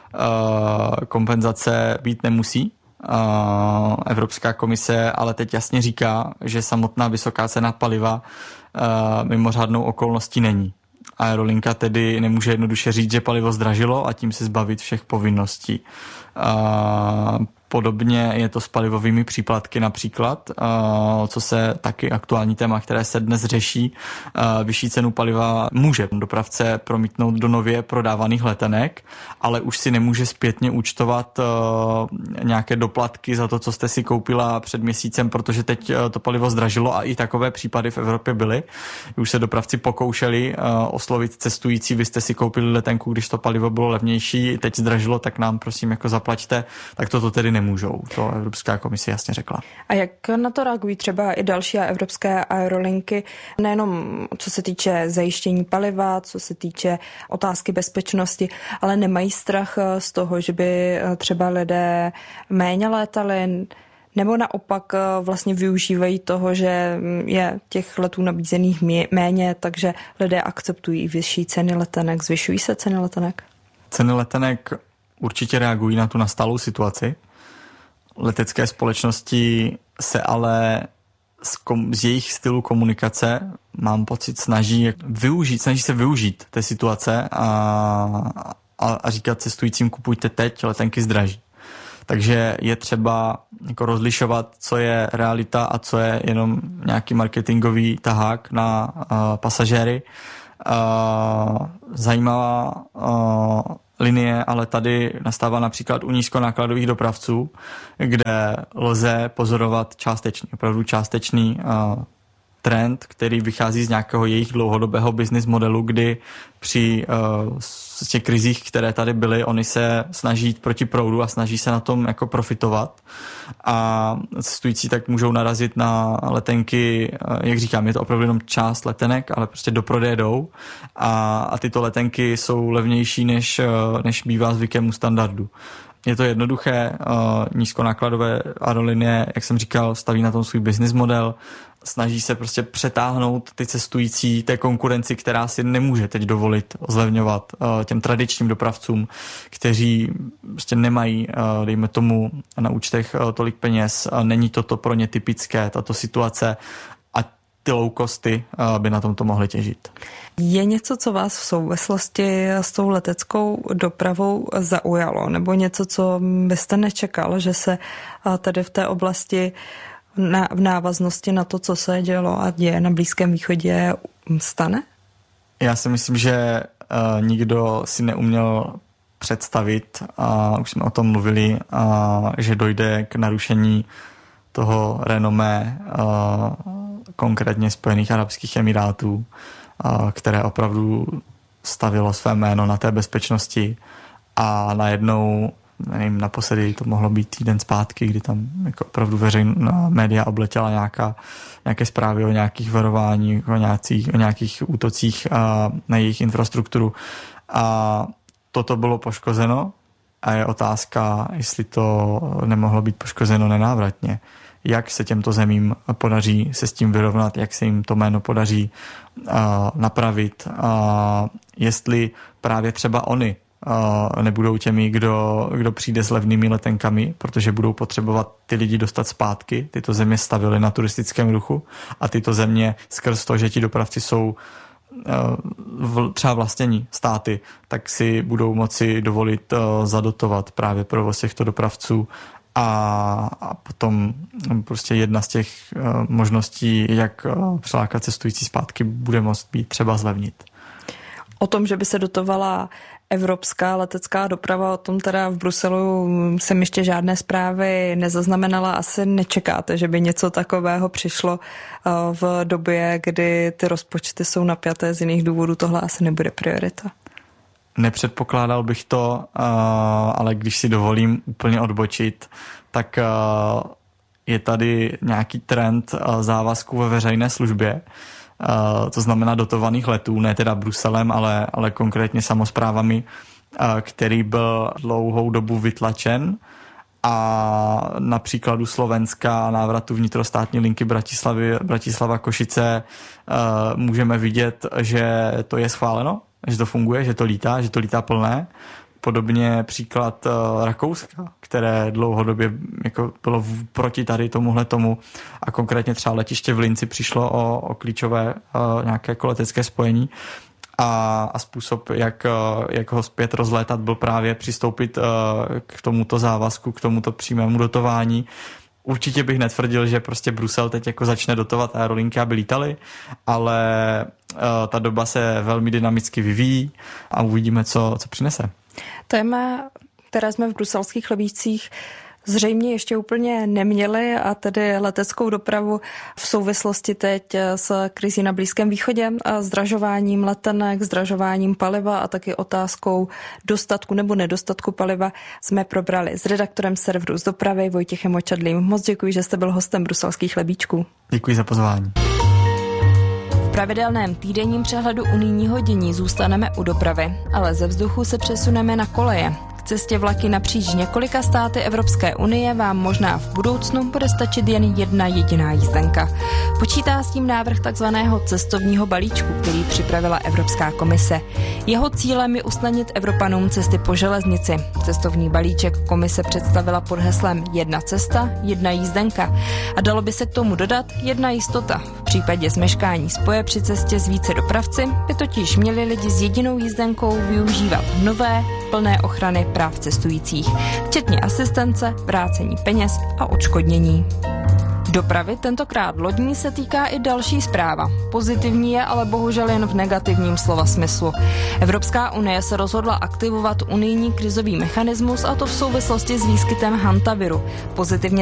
S17: uh, kompenzace být nemusí. Uh, Evropská komise ale teď jasně říká, že samotná vysoká cena paliva uh, mimořádnou okolností není. Aerolinka tedy nemůže jednoduše říct, že palivo zdražilo a tím se zbavit všech povinností. Uh, Podobně je to s palivovými příplatky například, co se taky aktuální téma, které se dnes řeší. Vyšší cenu paliva může dopravce promítnout do nově prodávaných letenek, ale už si nemůže zpětně účtovat nějaké doplatky za to, co jste si koupila před měsícem, protože teď to palivo zdražilo a i takové případy v Evropě byly. Už se dopravci pokoušeli oslovit cestující, vy jste si koupili letenku, když to palivo bylo levnější, teď zdražilo, tak nám prosím jako zaplaťte, tak toto tedy nemůžou. To Evropská komise jasně řekla.
S11: A jak na to reagují třeba i další evropské aerolinky, nejenom co se týče zajištění paliva, co se týče otázky bezpečnosti, ale nemají strach z toho, že by třeba lidé méně létali, nebo naopak vlastně využívají toho, že je těch letů nabízených méně, takže lidé akceptují vyšší ceny letenek, zvyšují se ceny letenek?
S17: Ceny letenek určitě reagují na tu nastalou situaci. Letecké společnosti se ale z, kom, z jejich stylu komunikace, mám pocit, snaží využít, snaží se využít té situace a, a, a říkat cestujícím kupujte teď, letenky zdraží. Takže je třeba jako rozlišovat, co je realita a co je jenom nějaký marketingový tahák na uh, pasažéry. Uh, zajímavá uh, linie, ale tady nastává například u nízkonákladových dopravců, kde lze pozorovat částečný, opravdu částečný uh, trend, který vychází z nějakého jejich dlouhodobého business modelu, kdy při uh, z těch krizích, které tady byly, oni se snaží jít proti proudu a snaží se na tom jako profitovat. A cestující tak můžou narazit na letenky, jak říkám, je to opravdu jenom část letenek, ale prostě do prodeje jdou. A, a tyto letenky jsou levnější, než, než bývá zvykem u standardu. Je to jednoduché, nízkonákladové aerolinie, jak jsem říkal, staví na tom svůj business model, snaží se prostě přetáhnout ty cestující té konkurenci, která si nemůže teď dovolit zlevňovat těm tradičním dopravcům, kteří prostě nemají, dejme tomu, na účtech tolik peněz. Není toto pro ně typické, tato situace, a ty low costy by na tomto mohly těžit.
S11: Je něco, co vás v souvislosti s tou leteckou dopravou zaujalo? Nebo něco, co byste nečekal, že se tady v té oblasti v návaznosti na to, co se dělo a děje na Blízkém východě, stane?
S17: Já si myslím, že uh, nikdo si neuměl představit, a už jsme o tom mluvili, uh, že dojde k narušení toho renomé uh, konkrétně Spojených arabských emirátů, uh, které opravdu stavilo své jméno na té bezpečnosti, a najednou, nevím, naposledy to mohlo být týden zpátky, kdy tam jako opravdu veřejná média obletěla nějaká, nějaké zprávy o nějakých varováních, o nějakých, o nějakých útocích a, na jejich infrastrukturu. A toto bylo poškozeno a je otázka, jestli to nemohlo být poškozeno nenávratně. Jak se těmto zemím podaří se s tím vyrovnat, jak se jim to jméno podaří a, napravit, a jestli právě třeba oni Uh, nebudou těmi, kdo, kdo přijde s levnými letenkami, protože budou potřebovat ty lidi dostat zpátky. Tyto země stavily na turistickém ruchu a tyto země skrz to, že ti dopravci jsou uh, v, třeba vlastnění státy, tak si budou moci dovolit uh, zadotovat právě provoz těchto dopravců. A, a potom prostě jedna z těch uh, možností, jak uh, přilákat cestující zpátky, bude moct být třeba zlevnit.
S11: O tom, že by se dotovala evropská letecká doprava, o tom teda v Bruselu jsem ještě žádné zprávy nezaznamenala. Asi nečekáte, že by něco takového přišlo v době, kdy ty rozpočty jsou napjaté z jiných důvodů. Tohle asi nebude priorita.
S17: Nepředpokládal bych to, ale když si dovolím úplně odbočit, tak je tady nějaký trend závazků ve veřejné službě. Uh, to znamená dotovaných letů, ne teda Bruselem, ale, ale konkrétně samosprávami, uh, který byl dlouhou dobu vytlačen, a na příkladu Slovenska návratu vnitrostátní linky Bratislavy, Bratislava Košice uh, můžeme vidět, že to je schváleno, že to funguje, že to lítá, že to lítá plné. Podobně příklad uh, Rakouska, které dlouhodobě jako bylo v, proti tady tomuhle tomu, a konkrétně třeba letiště v Linci přišlo o, o klíčové uh, nějaké letecké spojení a, a způsob, jak, jak ho zpět rozlétat, byl právě přistoupit k tomuto závazku, k tomuto přímému dotování. Určitě bych netvrdil, že prostě Brusel teď jako začne dotovat aerolinky, aby lítaly, ale uh, ta doba se velmi dynamicky vyvíjí a uvidíme, co, co přinese.
S11: Téma, které jsme v bruselských chlebíčcích zřejmě ještě úplně neměli, a tedy leteckou dopravu v souvislosti teď s krizí na Blízkém východě, a zdražováním letenek, zdražováním paliva a taky otázkou dostatku nebo nedostatku paliva jsme probrali s redaktorem serveru z dopravy Vojtěchem Očadlým. Moc děkuji, že jste byl hostem bruselských chlebíčků.
S17: Děkuji za pozvání.
S11: V pravidelném týdenním přehledu unijního dění zůstaneme u dopravy, ale ze vzduchu se přesuneme na koleje. K cestě vlaky napříč několika státy Evropské unie vám možná v budoucnu bude stačit jen jedna jediná jízdenka. Počítá s tím návrh takzvaného cestovního balíčku, který připravila Evropská komise. Jeho cílem je usnadnit Evropanům cesty po železnici. Cestovní balíček komise představila pod heslem jedna cesta, jedna jízdenka. A dalo by se k tomu dodat jedna jistota. V případě zmeškání spoje při cestě s více dopravci by totiž měli lidi s jedinou jízdenkou využívat nové, plné ochrany práv cestujících, včetně asistence, vrácení peněz a odškodnění. Dopravy, tentokrát lodní, se týká i další zpráva. Pozitivní je ale bohužel jen v negativním slova smyslu. Evropská unie se rozhodla aktivovat unijní krizový mechanismus, a to v souvislosti s výskytem hantaviru. Pozitivně